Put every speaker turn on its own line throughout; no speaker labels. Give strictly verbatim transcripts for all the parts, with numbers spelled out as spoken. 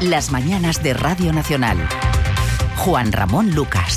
Las mañanas de Radio Nacional. Juan Ramón Lucas.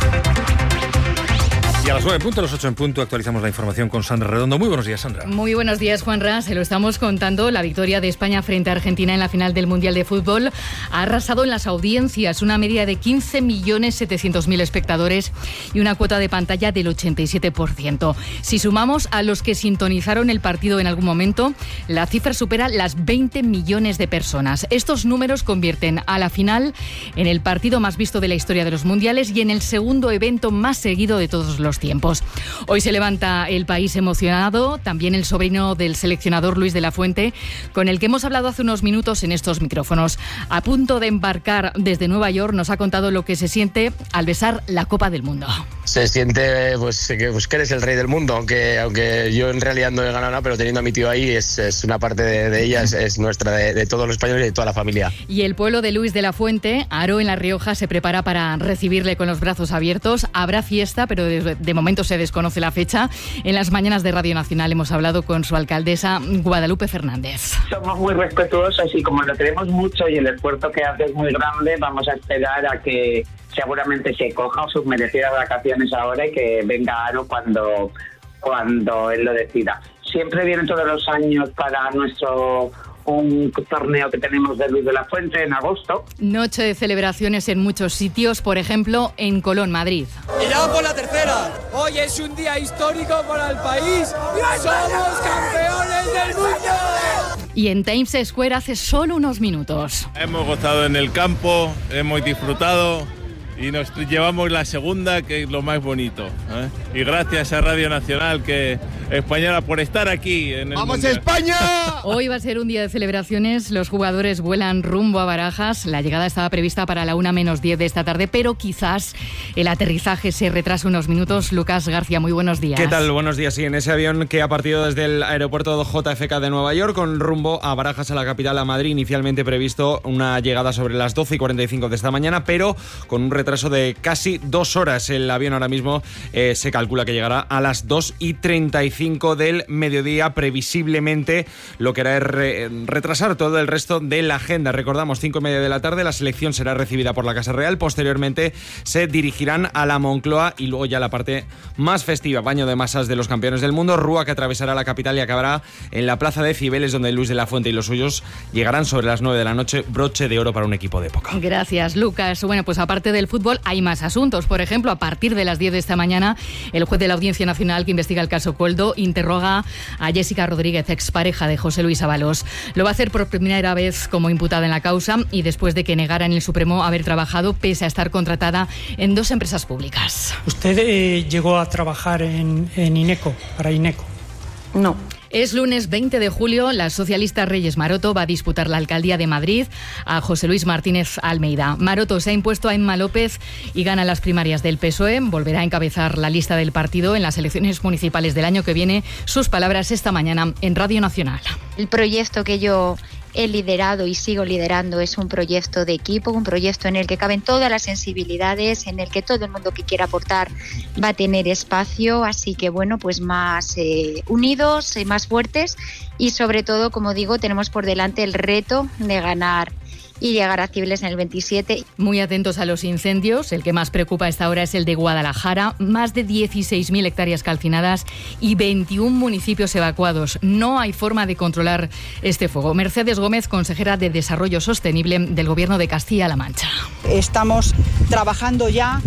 Y a las nueve en punto, a las ocho en punto, actualizamos la información con Sandra Redondo. Muy buenos días, Sandra.
Muy buenos días, Juanra. Se lo estamos contando. La victoria de España frente a Argentina en la final del Mundial de Fútbol ha arrasado en las audiencias. Una media de quince millones setecientos mil espectadores y una cuota de pantalla del ochenta y siete por ciento. Si sumamos a los que sintonizaron el partido en algún momento, la cifra supera las veinte millones de personas. Estos números convierten a la final en el partido más visto de la historia de los mundiales y en el segundo evento más seguido de todos los tiempos. Hoy se levanta el país emocionado, también el sobrino del seleccionador Luis de la Fuente, con el que hemos hablado hace unos minutos en estos micrófonos. A punto de embarcar desde Nueva York, nos ha contado lo que se siente al besar la Copa del Mundo.
Se siente pues que, pues, que eres el rey del mundo, aunque, aunque yo en realidad no he ganado nada, pero teniendo a mi tío ahí, es, es una parte de, de ella, es, es nuestra, de, de todos los españoles y de toda la familia.
Y el pueblo de Luis de la Fuente, Aro en La Rioja, se prepara para recibirle con los brazos abiertos. Habrá fiesta, pero de, de momento se desconoce la fecha. En las mañanas de Radio Nacional hemos hablado con su alcaldesa, Guadalupe Fernández.
Somos muy respetuosos y como lo queremos mucho y el esfuerzo que hace es muy grande, vamos a esperar a que seguramente se coja sus merecidas vacaciones ahora y que venga Aro cuando, cuando él lo decida. Siempre viene todos los años para nuestro un torneo que tenemos de Luis de la Fuente en agosto.
Noche de celebraciones en muchos sitios, por ejemplo en Colón, Madrid.
Y ya por la tercera. Hoy es un día histórico para el país. ¡Somos campeones del mundo!
Y en Times Square hace solo unos minutos.
Hemos gozado en el campo, hemos disfrutado y nos llevamos la segunda, que es lo más bonito, ¿eh? Y gracias a Radio Nacional, que española, por estar aquí en el
¡Vamos
Mundial.
España!
Hoy va a ser un día de celebraciones. Los jugadores vuelan rumbo a Barajas. La llegada estaba prevista para la una menos diez de esta tarde, pero quizás el aterrizaje se retrase unos minutos. Lucas García, muy buenos días.
¿Qué tal? Buenos días. Sí, en ese avión que ha partido desde el aeropuerto J F K de Nueva York con rumbo a Barajas, a la capital, a Madrid. Inicialmente previsto una llegada sobre las doce y cuarenta y cinco de esta mañana, pero con un retraso de casi dos horas. El avión ahora mismo eh, se calcula que llegará a las dos y treinta y cinco del mediodía. Previsiblemente lo que hará es re- retrasar todo el resto de la agenda. Recordamos, cinco y media de la tarde, la selección será recibida por la Casa Real. Posteriormente se dirigirán a la Moncloa y luego ya la parte más festiva, baño de masas de los campeones del mundo. Rúa, que atravesará la capital y acabará en la Plaza de Cibeles, donde Luis de la Fuente y los suyos llegarán sobre las nueve de la noche. Broche de oro para un equipo de época.
Gracias, Lucas. Bueno, pues aparte del fútbol hay más asuntos. Por ejemplo, a partir de las diez de esta mañana, el juez de la Audiencia Nacional que investiga el caso Coldo interroga a Jessica Rodríguez, expareja de José Luis Ábalos. Lo va a hacer por primera vez como imputada en la causa y después de que negara en el Supremo haber trabajado pese a estar contratada en dos empresas públicas.
¿Usted eh, llegó a trabajar en, en INECO, para INECO?
No. Es lunes veinte de julio, la socialista Reyes Maroto va a disputar la alcaldía de Madrid a José Luis Martínez Almeida. Maroto se ha impuesto a Emma López y gana las primarias del P S O E. Volverá a encabezar la lista del partido en las elecciones municipales del año que viene. Sus palabras esta mañana en Radio Nacional.
El proyecto que yo he liderado y sigo liderando es un proyecto de equipo, un proyecto en el que caben todas las sensibilidades, en el que todo el mundo que quiera aportar va a tener espacio, así que bueno, pues más eh, unidos, eh, más fuertes y sobre todo, como digo, tenemos por delante el reto de ganar y llegar a Cibeles en el veintisiete.
Muy atentos a los incendios. El que más preocupa a esta hora es el de Guadalajara. Más de dieciséis mil hectáreas calcinadas y veintiún municipios evacuados. No hay forma de controlar este fuego. Mercedes Gómez, consejera de Desarrollo Sostenible del Gobierno de Castilla-La Mancha.
Estamos trabajando ya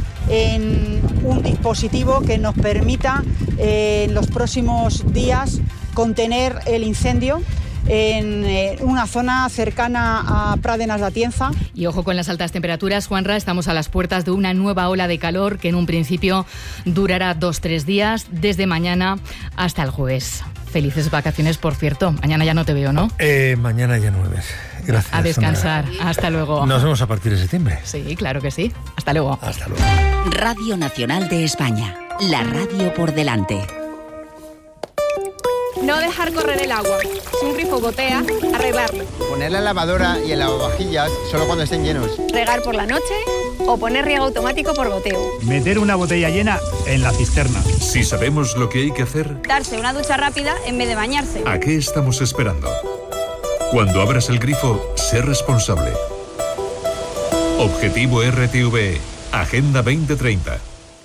en un dispositivo que nos permita eh, en los próximos días contener el incendio en eh, una zona cercana a Pradenas de Atienza.
Y ojo con las altas temperaturas, Juanra, estamos a las puertas de una nueva ola de calor que en un principio durará dos, tres días, desde mañana hasta el jueves. Felices vacaciones, por cierto. Mañana ya no te veo, ¿no?
Eh, mañana ya no ves. Gracias.
A descansar. Sandra. Hasta luego.
Nos vemos a partir de septiembre.
Sí, claro que sí. Hasta luego.
Hasta luego.
Radio Nacional de España. La radio por delante.
No dejar correr el agua. Si un grifo gotea, arreglarlo.
Poner la lavadora y el lavavajillas solo cuando estén llenos.
Regar por la noche o poner riego automático por goteo.
Meter una botella llena en la cisterna.
Si sabemos lo que hay que hacer,
darse una ducha rápida en vez de bañarse.
¿A qué estamos esperando? Cuando abras el grifo, sé responsable. Objetivo R T V E, Agenda veinte treinta.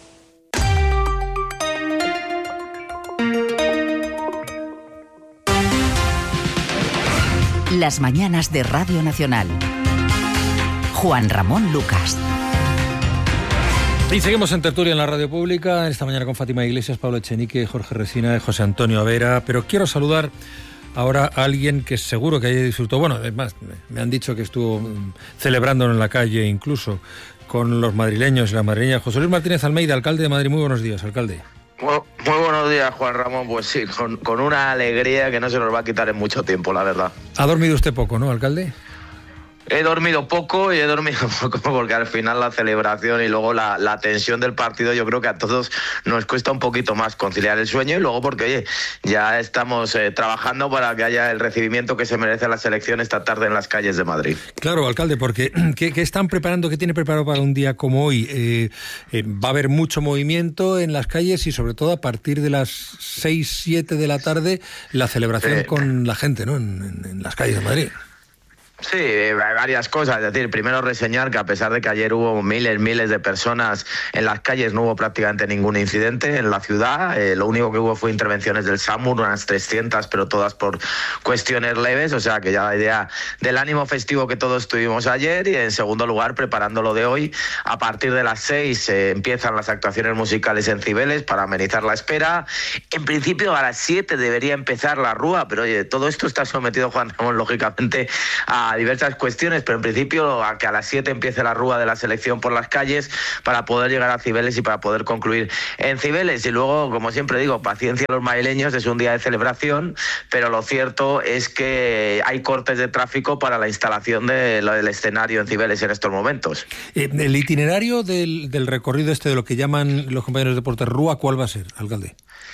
Las mañanas de Radio Nacional. Juan Ramón Lucas.
Y seguimos en tertulia en la radio pública, esta mañana con Fátima Iglesias, Pablo Echenique, Jorge Resina y José Antonio Avera. Pero quiero saludar ahora a alguien que seguro que haya disfrutado. Bueno, además, me han dicho que estuvo celebrándolo en la calle, incluso con los madrileños y las madrileñas. José Luis Martínez Almeida, alcalde de Madrid. Muy buenos días, alcalde.
Muy, muy buenos días, Juan Ramón. Pues sí, con, con una alegría que no se nos va a quitar en mucho tiempo, la verdad.
¿Ha dormido usted poco, no, alcalde?
He dormido poco y he dormido poco porque al final la celebración y luego la, la tensión del partido, yo creo que a todos nos cuesta un poquito más conciliar el sueño, y luego porque, oye, ya estamos eh, trabajando para que haya el recibimiento que se merece la selección esta tarde en las calles de Madrid.
Claro, alcalde, porque ¿qué, qué están preparando, qué tiene preparado para un día como hoy? Eh, eh, va a haber mucho movimiento en las calles y sobre todo a partir de las seis, siete de la tarde la celebración sí. con la gente, ¿no? En, en, en las calles de Madrid.
Sí, varias cosas. Es decir, primero reseñar que a pesar de que ayer hubo miles, miles de personas en las calles, no hubo prácticamente ningún incidente en la ciudad. Eh, lo único que hubo fue intervenciones del SAMUR, unas trescientas, pero todas por cuestiones leves. O sea, que ya la idea del ánimo festivo que todos tuvimos ayer. Y en segundo lugar, preparando lo de hoy, a partir de las seis eh, empiezan las actuaciones musicales en Cibeles para amenizar la espera. En principio a las siete debería empezar la rúa, pero oye, todo esto está sometido, Juan Ramón, lógicamente a a diversas cuestiones, pero en principio a que a las siete empiece la rúa de la selección por las calles para poder llegar a Cibeles y para poder concluir en Cibeles. Y luego, como siempre digo, paciencia a los madrileños, es un día de celebración, pero lo cierto es que hay cortes de tráfico para la instalación de, lo del escenario en Cibeles en estos momentos.
Eh, el itinerario del, del recorrido este de lo que llaman los compañeros de deportes rúa, ¿cuál va a ser, alcalde?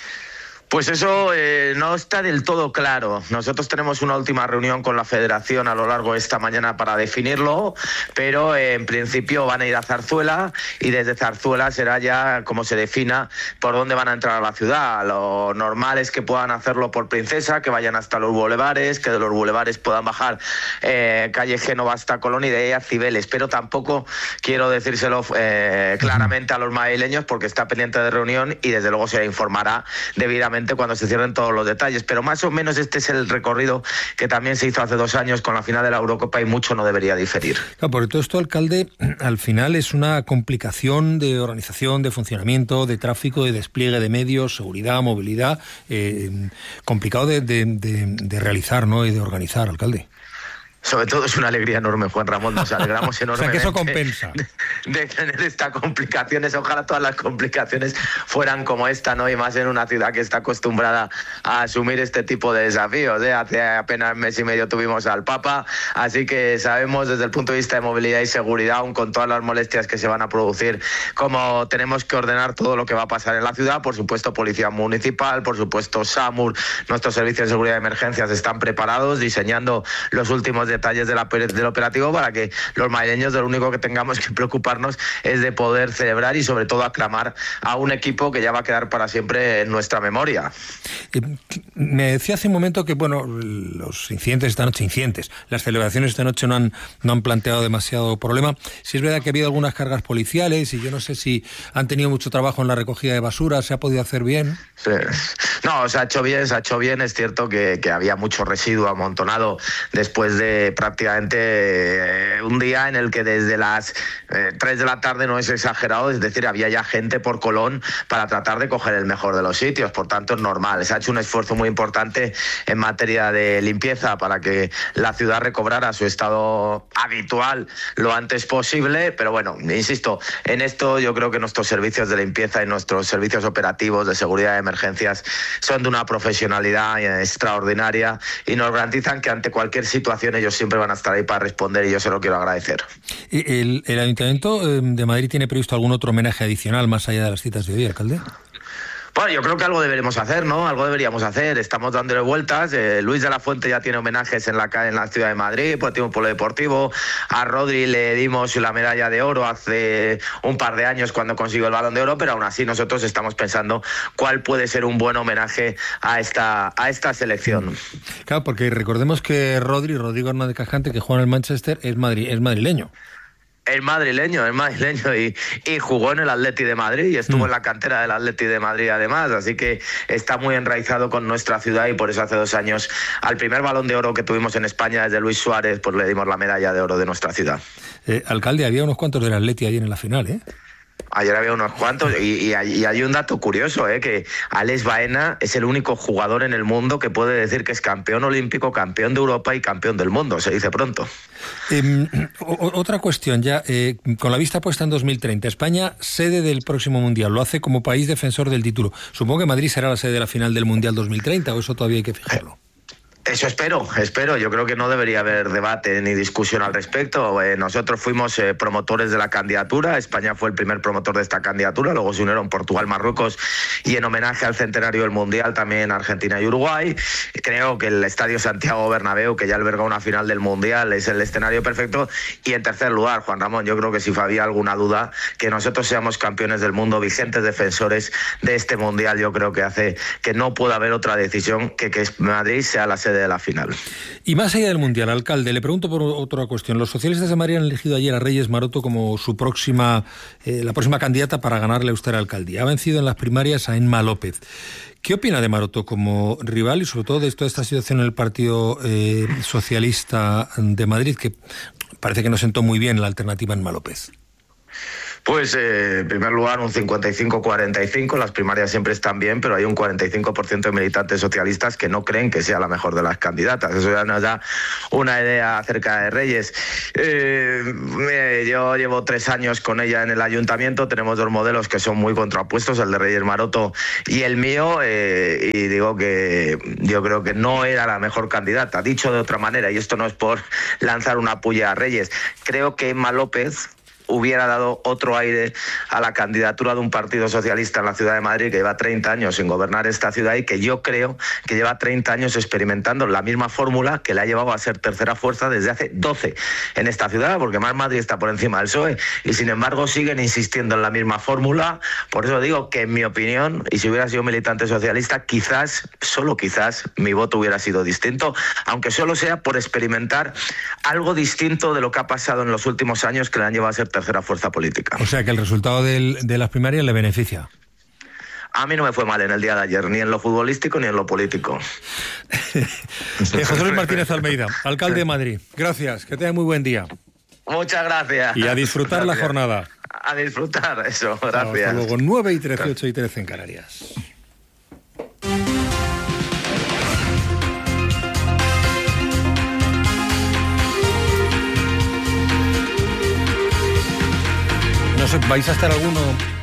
Pues eso eh, no está del todo claro. Nosotros tenemos una última reunión con la Federación a lo largo de esta mañana para definirlo, pero eh, en principio van a ir a Zarzuela y desde Zarzuela será ya como se defina por dónde van a entrar a la ciudad. Lo normal es que puedan hacerlo por Princesa, que vayan hasta los bulevares, que de los bulevares puedan bajar eh, calle Génova hasta Colón y de ahí a Cibeles, pero tampoco quiero decírselo eh, claramente a los madrileños porque está pendiente de reunión y desde luego se informará debidamente cuando se cierren todos los detalles, pero más o menos este es el recorrido que también se hizo hace dos años con la final de la Eurocopa y mucho no debería diferir.
Claro, porque todo esto, alcalde, al final es una complicación de organización, de funcionamiento, de tráfico, de despliegue de medios, seguridad, movilidad, eh, complicado de, de, de, de realizar, ¿no? Y de organizar, alcalde.
Sobre todo es una alegría enorme, Juan Ramón, nos alegramos enormemente.
O sea, que eso compensa.
De, de tener estas complicaciones, ojalá todas las complicaciones fueran como esta, ¿no? Y más en una ciudad que está acostumbrada a asumir este tipo de desafíos, ¿eh? Hace apenas mes y medio tuvimos al Papa, así que sabemos desde el punto de vista de movilidad y seguridad, aún con todas las molestias que se van a producir, cómo tenemos que ordenar todo lo que va a pasar en la ciudad. Por supuesto, Policía Municipal, por supuesto, SAMUR, nuestros servicios de seguridad de emergencias están preparados, diseñando los últimos detalles de la, del operativo para que los madrileños de lo único que tengamos que preocuparnos es de poder celebrar y sobre todo aclamar a un equipo que ya va a quedar para siempre en nuestra memoria.
Eh, me decía hace un momento que bueno, los incidentes esta noche, incidentes, las celebraciones esta noche no han, no han planteado demasiado problema. Si es verdad que ha habido algunas cargas policiales y yo no sé si han tenido mucho trabajo en la recogida de basura, ¿se ha podido hacer bien?
Sí. No, se ha hecho bien, se ha hecho bien. Es cierto que, que había mucho residuo amontonado después de prácticamente eh, un día en el que desde las eh, tres de la tarde, no es exagerado, es decir, había ya gente por Colón para tratar de coger el mejor de los sitios, por tanto es normal. Se ha hecho un esfuerzo muy importante en materia de limpieza para que la ciudad recobrara su estado habitual lo antes posible, pero bueno, insisto, en esto yo creo que nuestros servicios de limpieza y nuestros servicios operativos de seguridad de emergencias son de una profesionalidad extraordinaria y nos garantizan que ante cualquier situación ellos siempre van a estar ahí para responder y yo se lo quiero agradecer.
¿El, el Ayuntamiento de Madrid tiene previsto algún otro homenaje adicional más allá de las citas de hoy, alcalde?
Bueno, yo creo que algo deberemos hacer, ¿no? Algo deberíamos hacer. Estamos dándole vueltas. Eh, Luis de la Fuente ya tiene homenajes en la en la ciudad de Madrid, pues tiene un polo deportivo. A Rodri le dimos la medalla de oro hace un par de años cuando consiguió el Balón de Oro, pero aún así nosotros estamos pensando cuál puede ser un buen homenaje a esta a esta selección.
Claro, porque recordemos que Rodri, Rodrigo Hernández Cascante, que juega en el Manchester, es, madri, es madrileño.
Es madrileño, es madrileño y, y jugó en el Atleti de Madrid y estuvo mm. en la cantera del Atleti de Madrid además, así que está muy enraizado con nuestra ciudad y por eso hace dos años al primer Balón de Oro que tuvimos en España desde Luis Suárez, pues le dimos la medalla de oro de nuestra ciudad.
Eh, alcalde, había unos cuantos del Atleti ayer en la final, ¿eh?
Ayer había unos cuantos y, y, hay, y hay un dato curioso, ¿eh? Que Alex Baena es el único jugador en el mundo que puede decir que es campeón olímpico, campeón de Europa y campeón del mundo, se dice pronto.
Eh, otra cuestión ya, eh, con la vista puesta en dos mil treinta, España, sede del próximo Mundial, lo hace como país defensor del título. Supongo que Madrid será la sede de la final del Mundial dos mil treinta, o eso todavía hay que fijarlo.
Eso espero, espero. Yo creo que no debería haber debate ni discusión al respecto. Eh, nosotros fuimos eh, promotores de la candidatura. España fue el primer promotor de esta candidatura. Luego se unieron Portugal, Marruecos y en homenaje al centenario del Mundial también Argentina y Uruguay. Creo que el Estadio Santiago Bernabéu, que ya alberga una final del Mundial, es el escenario perfecto. Y en tercer lugar, Juan Ramón, yo creo que si había alguna duda, que nosotros seamos campeones del mundo, vigentes defensores de este Mundial, yo creo que hace que no pueda haber otra decisión que que Madrid sea la sede de la final.
Y más allá del Mundial, alcalde, le pregunto por otra cuestión. Los socialistas de Madrid han elegido ayer a Reyes Maroto como su próxima, eh, la próxima candidata para ganarle a usted la alcaldía. Ha vencido en las primarias a Emma López. ¿Qué opina de Maroto como rival y sobre todo de toda esta situación en el Partido eh, Socialista de Madrid, que parece que no sentó muy bien la alternativa Emma López?
Pues eh, en primer lugar un cincuenta y cinco cuarenta y cinco, las primarias siempre están bien, pero hay un cuarenta y cinco por ciento de militantes socialistas que no creen que sea la mejor de las candidatas. Eso ya nos da una idea acerca de Reyes. Eh, yo llevo tres años con ella en el ayuntamiento, tenemos dos modelos que son muy contrapuestos, el de Reyes Maroto y el mío, eh, y digo que yo creo que no era la mejor candidata. Dicho de otra manera, y esto no es por lanzar una puya a Reyes, creo que Emma López hubiera dado otro aire a la candidatura de un partido socialista en la ciudad de Madrid que lleva treinta años sin gobernar esta ciudad y que yo creo que lleva treinta años experimentando la misma fórmula que le ha llevado a ser tercera fuerza desde hace doce en esta ciudad, porque Más Madrid está por encima del P S O E y sin embargo siguen insistiendo en la misma fórmula. Por eso digo que en mi opinión, y si hubiera sido militante socialista, quizás, solo quizás, mi voto hubiera sido distinto, aunque solo sea por experimentar algo distinto de lo que ha pasado en los últimos años que le han llevado a ser tercera fuerza política.
O sea que el resultado del, de las primarias le beneficia.
A mí no me fue mal en el día de ayer, ni en lo futbolístico ni en lo político.
eh, José Luis Martínez Almeida, alcalde de Madrid. Gracias, que tenga muy buen día.
Muchas gracias.
Y a disfrutar
gracias.
La jornada.
A disfrutar, eso, gracias.
Hasta luego, nueve y trece, ocho y trece en Canarias. No sé, ¿vais a estar alguno,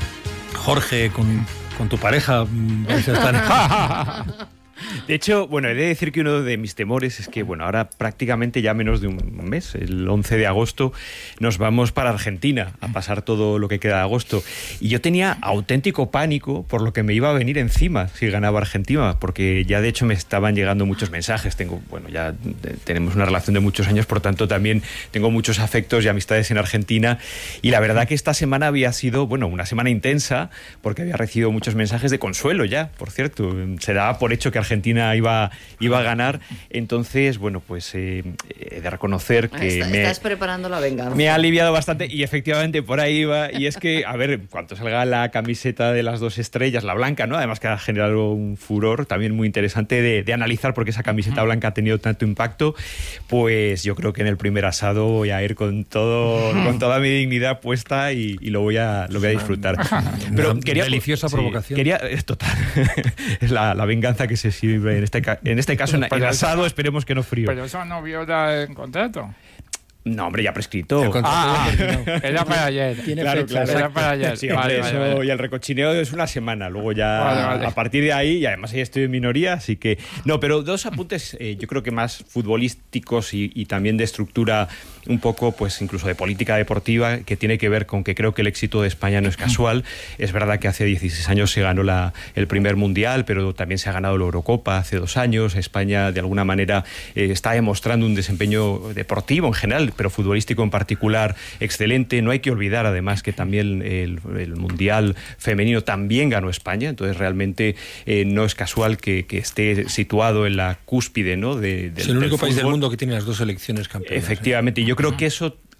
Jorge, con, con tu pareja? ¿Vais a estar?
De hecho, bueno, he de decir que uno de mis temores es que, bueno, ahora prácticamente ya menos de un mes, el once de agosto, nos vamos para Argentina a pasar todo lo que queda de agosto. Y yo tenía auténtico pánico por lo que me iba a venir encima si ganaba Argentina, porque ya de hecho me estaban llegando muchos mensajes. Tengo, bueno, ya tenemos una relación de muchos años, por tanto también tengo muchos afectos y amistades en Argentina. Y la verdad que esta semana había sido, bueno, una semana intensa, porque había recibido muchos mensajes de consuelo ya, por cierto. Se daba por hecho que Argentina Argentina iba, iba a ganar, entonces, bueno, pues eh, he de reconocer que
Está,
me,
estás preparando la venganza.
me ha aliviado bastante y efectivamente por ahí iba, y es que, a ver, en cuanto salga la camiseta de las dos estrellas, la blanca, ¿no? Además que ha generado un furor también muy interesante de, de analizar por qué esa camiseta blanca ha tenido tanto impacto, pues yo creo que en el primer asado voy a ir con todo, con toda mi dignidad puesta y, y lo voy a lo voy a disfrutar. Pero quería,
deliciosa
sí,
provocación.
Quería, es total, es la, la venganza que se sirve en este, en este caso en, en asado, esperemos que no frío.
Pero eso no viola el contrato.
No, hombre, ya prescrito.
Ah, era para ayer.
Claro, claro.
Era para ayer.
Sí,
vale,
hombre,
vale,
eso,
vale.
y el recochineo es una semana. Luego ya,
vale, vale.
a partir de ahí, y además ahí estoy en minoría, así que... No, pero dos apuntes, eh, yo creo que más futbolísticos y, y también de estructura un poco, pues incluso de política deportiva, que tiene que ver con que creo que el éxito de España no es casual. Es verdad que hace dieciséis años se ganó la, el primer Mundial, pero también se ha ganado la Eurocopa hace dos años. España, de alguna manera, eh, está demostrando un desempeño deportivo en general, pero futbolístico en particular excelente. No hay que olvidar además que también el, el Mundial femenino también ganó España, entonces realmente eh, no es casual que, que esté situado en la cúspide, ¿no? De, del,
es el único
del
país
fútbol.
del mundo que tiene las dos selecciones campeonas.
Efectivamente, y yo creo que eso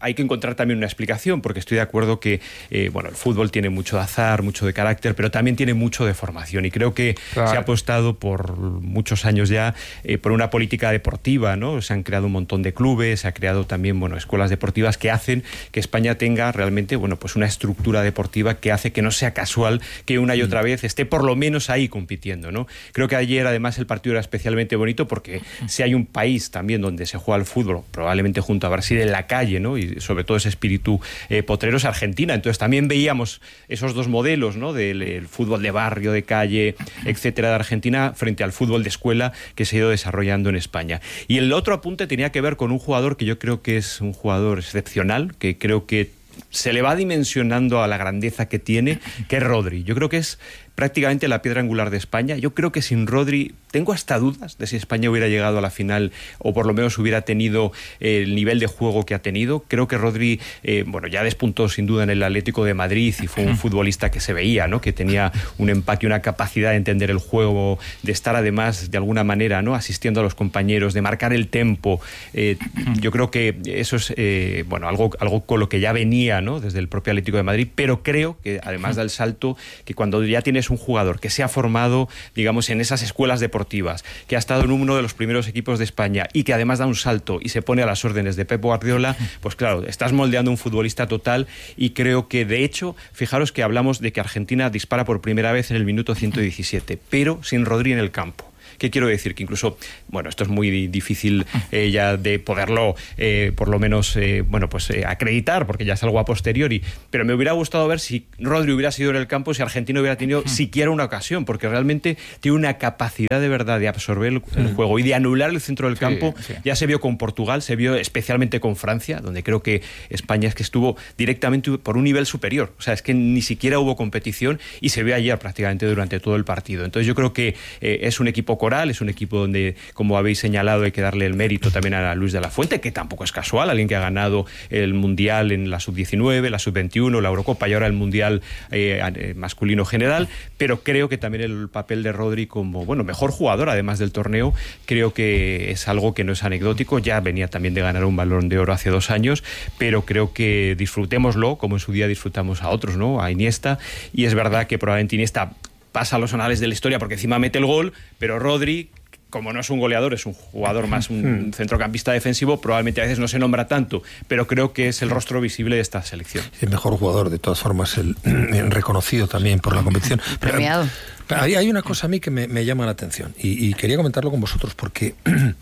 hay que encontrar también una explicación, porque estoy de acuerdo que eh, bueno, el fútbol tiene mucho de azar, mucho de carácter, pero también tiene mucho de formación, y creo que claro. se ha apostado por muchos años ya eh, por una política deportiva, ¿no? Se han creado un montón de clubes, se ha creado también, bueno, escuelas deportivas que hacen que España tenga realmente, bueno, pues una estructura deportiva que hace que no sea casual que una y otra vez esté por lo menos ahí compitiendo, ¿no? Creo que ayer además el partido era especialmente bonito porque si hay un país también donde se juega el fútbol, probablemente junto a Brasil en la calle, ¿no? Y sobre todo ese espíritu eh, potrero, es Argentina. Entonces también veíamos esos dos modelos, ¿no? Del el fútbol de barrio, de calle, etcétera, de Argentina frente al fútbol de escuela que se ha ido desarrollando en España. Y el otro apunte tenía que ver con un jugador que yo creo que es un jugador excepcional, que creo que se le va dimensionando a la grandeza que tiene, que es Rodri. Yo creo que es prácticamente la piedra angular de España. Yo creo que sin Rodri tengo hasta dudas de si España hubiera llegado a la final o por lo menos hubiera tenido el nivel de juego que ha tenido. Creo que Rodri, eh, bueno, ya despuntó sin duda en el Atlético de Madrid y fue un futbolista que se veía, ¿no? Que tenía un empaque, una capacidad de entender el juego, de estar además de alguna manera, ¿no? Asistiendo a los compañeros, de marcar el tempo. Eh, yo creo que eso es eh, bueno, algo, algo con lo que ya venía, ¿no? Desde el propio Atlético de Madrid, pero creo que además da el salto que cuando ya tienes un jugador que se ha formado, digamos, en esas escuelas deportivas, que ha estado en uno de los primeros equipos de España y que además da un salto y se pone a las órdenes de Pep Guardiola, pues claro, estás moldeando un futbolista total. Y creo que, de hecho, fijaros que hablamos de que Argentina dispara por primera vez en el minuto ciento diecisiete, pero sin Rodri en el campo. ¿Qué quiero decir? Que incluso, bueno, esto es muy difícil eh, ya de poderlo, eh, por lo menos, eh, bueno, pues eh, acreditar, porque ya es algo a posteriori, pero me hubiera gustado ver si Rodri hubiera sido en el campo, si Argentina hubiera tenido siquiera una ocasión, porque realmente tiene una capacidad de verdad de absorber el, el juego y de anular el centro del campo. Sí, sí. Ya se vio con Portugal, se vio especialmente con Francia, donde creo que España es que estuvo directamente por un nivel superior. O sea, es que ni siquiera hubo competición y se vio ayer prácticamente durante todo el partido. Entonces yo creo que eh, es un equipo coral, es un equipo donde, como habéis señalado, hay que darle el mérito también a Luis de la Fuente, que tampoco es casual, alguien que ha ganado el Mundial en la sub diecinueve, la sub veintiuno, la Eurocopa y ahora el Mundial eh, masculino general, pero creo que también el papel de Rodri como, bueno, mejor jugador además del torneo, creo que es algo que no es anecdótico. Ya venía también de ganar un Balón de Oro hace dos años, pero creo que disfrutémoslo como en su día disfrutamos a otros, ¿no? A Iniesta, y es verdad que probablemente Iniesta pasa a los anales de la historia porque encima mete el gol, pero Rodri, como no es un goleador, es un jugador más, un centrocampista defensivo, probablemente a veces no se nombra tanto, pero creo que es el rostro visible de esta selección.
El mejor jugador, de todas formas, el, el reconocido también por la competición.
Premiado.
Hay, hay una cosa a mí que me, me llama la atención y, y quería comentarlo con vosotros porque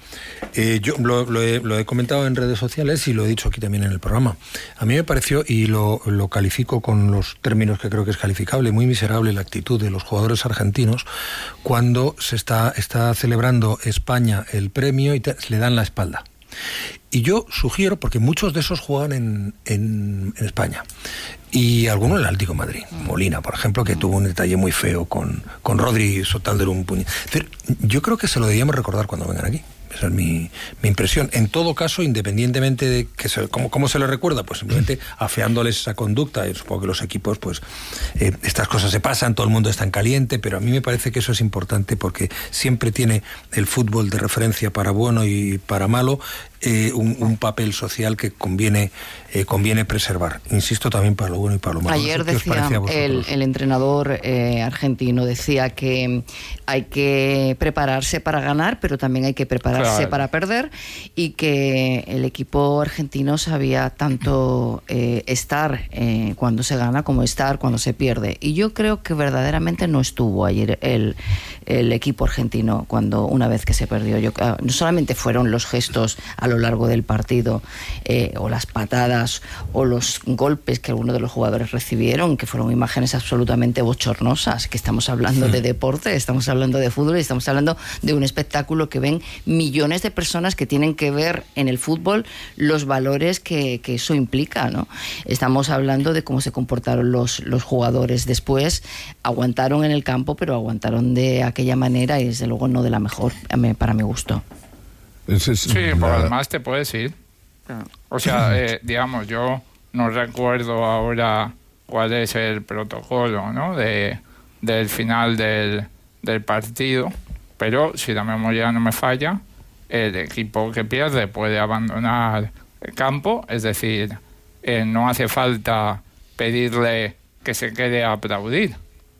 eh, yo lo, lo, he, lo he comentado en redes sociales y lo he dicho aquí también en el programa. A mí me pareció, y lo, lo califico con los términos que creo que es calificable, muy miserable la actitud de los jugadores argentinos cuando se está, está celebrando España el premio y te, le dan la espalda. Y yo sugiero, porque muchos de esos juegan en, en, en España, y algunos en el Atlético de Madrid, Molina, por ejemplo, que tuvo un detalle muy feo con, con Rodri soltándole un puño. Yo creo que se lo deberíamos recordar cuando vengan aquí. Esa es mi, mi impresión. En todo caso, independientemente de que se, ¿cómo, cómo se le recuerda? Pues simplemente afeándoles esa conducta. Y supongo que los equipos, pues, eh, estas cosas se pasan, todo el mundo está en caliente, pero a mí me parece que eso es importante porque siempre tiene el fútbol de referencia para bueno y para malo, eh, un, un papel social que conviene, eh, conviene preservar. Insisto, también para lo bueno y para lo malo.
Ayer
no sé
decía el, el entrenador eh, argentino, decía que hay que prepararse para ganar, pero también hay que prepararse claro. para perder, y que el equipo argentino sabía tanto eh, estar eh, cuando se gana como estar cuando se pierde. Y yo creo que verdaderamente no estuvo ayer el, el equipo argentino cuando una vez que se perdió. Yo, no solamente fueron los gestos a lo largo del partido, eh, o las patadas o los golpes que algunos de los jugadores recibieron, que fueron imágenes absolutamente bochornosas, que estamos hablando sí. de deporte, estamos hablando de fútbol y estamos hablando de un espectáculo que ven millones de personas que tienen que ver en el fútbol los valores que, que eso implica, ¿no? Estamos hablando de cómo se comportaron los, los jugadores después. Aguantaron en el campo, pero aguantaron de aquella manera y desde luego no de la mejor, para mi gusto.
Sí, por además te puedes ir. O sea, eh, digamos, yo no recuerdo ahora cuál es el protocolo, ¿no? de del final del, del partido, pero si la memoria no me falla, el equipo que pierde puede abandonar el campo, es decir, eh, no hace falta pedirle que se quede a aplaudir.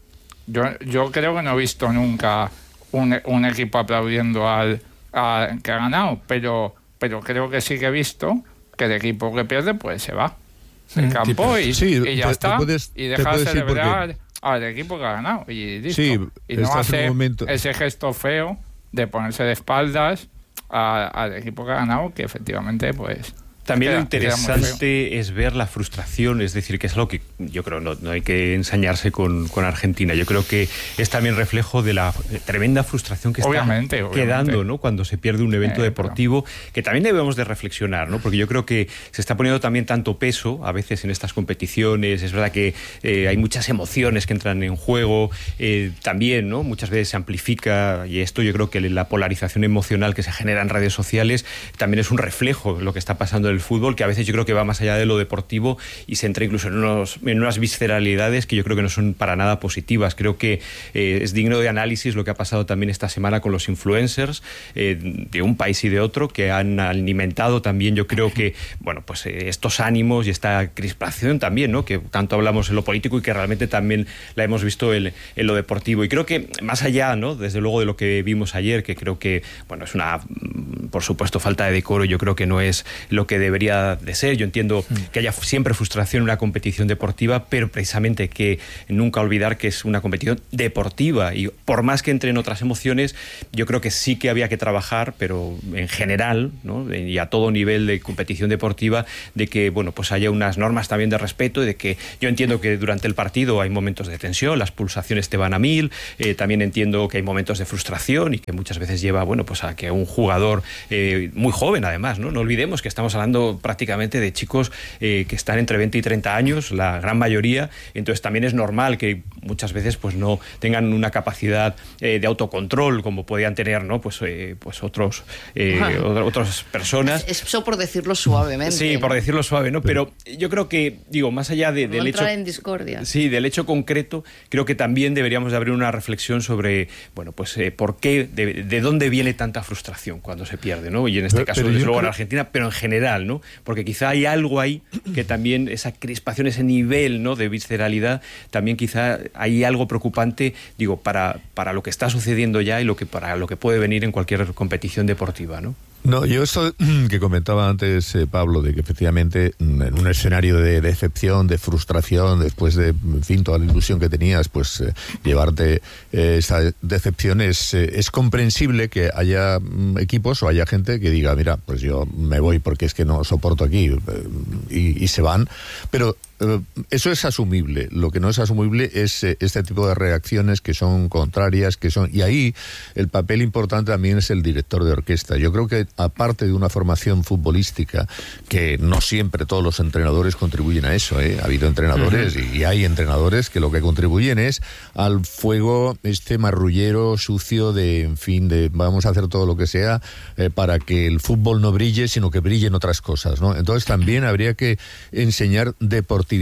Yo, yo creo que no he visto nunca un, un equipo aplaudiendo al, al que ha ganado, pero, pero creo que sí que he visto que el equipo que pierde pues se va del mm, campo sí, y,
sí,
y ya
te,
está,
te puedes,
y deja de celebrar al equipo que ha ganado y listo.
Sí,
y no hace ese gesto feo de ponerse de espaldas a, al equipo que ha ganado, que efectivamente pues...
También
queda,
lo interesante es ver la frustración, es decir, que es algo que yo creo no, no hay que ensañarse con, con Argentina. Yo creo que es también reflejo de la tremenda frustración que
obviamente,
está
obviamente.
quedando, ¿no? Cuando se pierde un evento eh, deportivo, claro. Que también debemos de reflexionar, ¿no? Porque yo creo que se está poniendo también tanto peso a veces en estas competiciones. Es verdad que eh, hay muchas emociones que entran en juego, eh, también, ¿no? Muchas veces se amplifica, y esto yo creo que la polarización emocional que se genera en redes sociales también es un reflejo de lo que está pasando del fútbol, que a veces yo creo que va más allá de lo deportivo y se entra incluso en, unos, en unas visceralidades que yo creo que no son para nada positivas. Creo que eh, es digno de análisis lo que ha pasado también esta semana con los influencers eh, de un país y de otro, que han alimentado también, yo creo que, bueno, pues eh, estos ánimos y esta crispación también, ¿no? Que tanto hablamos en lo político y que realmente también la hemos visto en, en lo deportivo. Y creo que más allá, ¿no? Desde luego de lo que vimos ayer, que creo que, bueno, es una, por supuesto, falta de decoro, yo creo que no es lo que debería de ser. Yo entiendo que haya siempre frustración en una competición deportiva, pero precisamente que nunca olvidar que es una competición deportiva, y por más que entren otras emociones, yo creo que sí que había que trabajar, pero en general, ¿no? Y a todo nivel de competición deportiva, de que, bueno, pues haya unas normas también de respeto, y de que yo entiendo que durante el partido hay momentos de tensión, las pulsaciones te van a mil, eh, también entiendo que hay momentos de frustración y que muchas veces lleva, bueno, pues a que un jugador eh, muy joven, además, ¿no? No olvidemos que estamos hablando prácticamente de chicos eh, que están entre veinte y treinta años, la gran mayoría, entonces también es normal que muchas veces pues no tengan una capacidad eh, de autocontrol como podían tener, ¿no? Pues, eh, pues otros eh, ah. otras personas.
Eso por decirlo suavemente.
Sí,
¿no?
por decirlo suave, ¿no? Pero yo creo que, digo, más allá de,
no
del
entrar
hecho...
en discordia.
Sí, del hecho concreto, creo que también deberíamos de abrir una reflexión sobre, bueno, pues eh, por qué, de, de dónde viene tanta frustración cuando se pierde, ¿no? Y en este pero, caso, pero desde luego creo... en Argentina, pero en general, ¿no? Porque quizá hay algo ahí que también, esa crispación, ese nivel, ¿no? de visceralidad, también quizá hay algo preocupante, digo, para, para lo que está sucediendo ya y lo que para lo que puede venir en cualquier competición deportiva, ¿no?
No, yo esto que comentaba antes eh, Pablo, de que efectivamente en un escenario de decepción, de frustración, después de, en fin, toda la ilusión que tenías, pues eh, llevarte eh, esa decepción, es, eh, es comprensible que haya mm, equipos o haya gente que diga, mira, pues yo me voy porque es que no soporto aquí, eh, y, y se van, pero eso es asumible. Lo que no es asumible es eh, este tipo de reacciones que son contrarias, que son, y ahí el papel importante también es el director de orquesta. Yo creo que aparte de una formación futbolística, que no siempre todos los entrenadores contribuyen a eso, ¿eh? Ha habido entrenadores uh-huh. y hay entrenadores que lo que contribuyen es al fuego este marrullero sucio de, en fin, de vamos a hacer todo lo que sea eh, para que el fútbol no brille, sino que brillen otras cosas, ¿no? Entonces también habría que enseñar deportividad,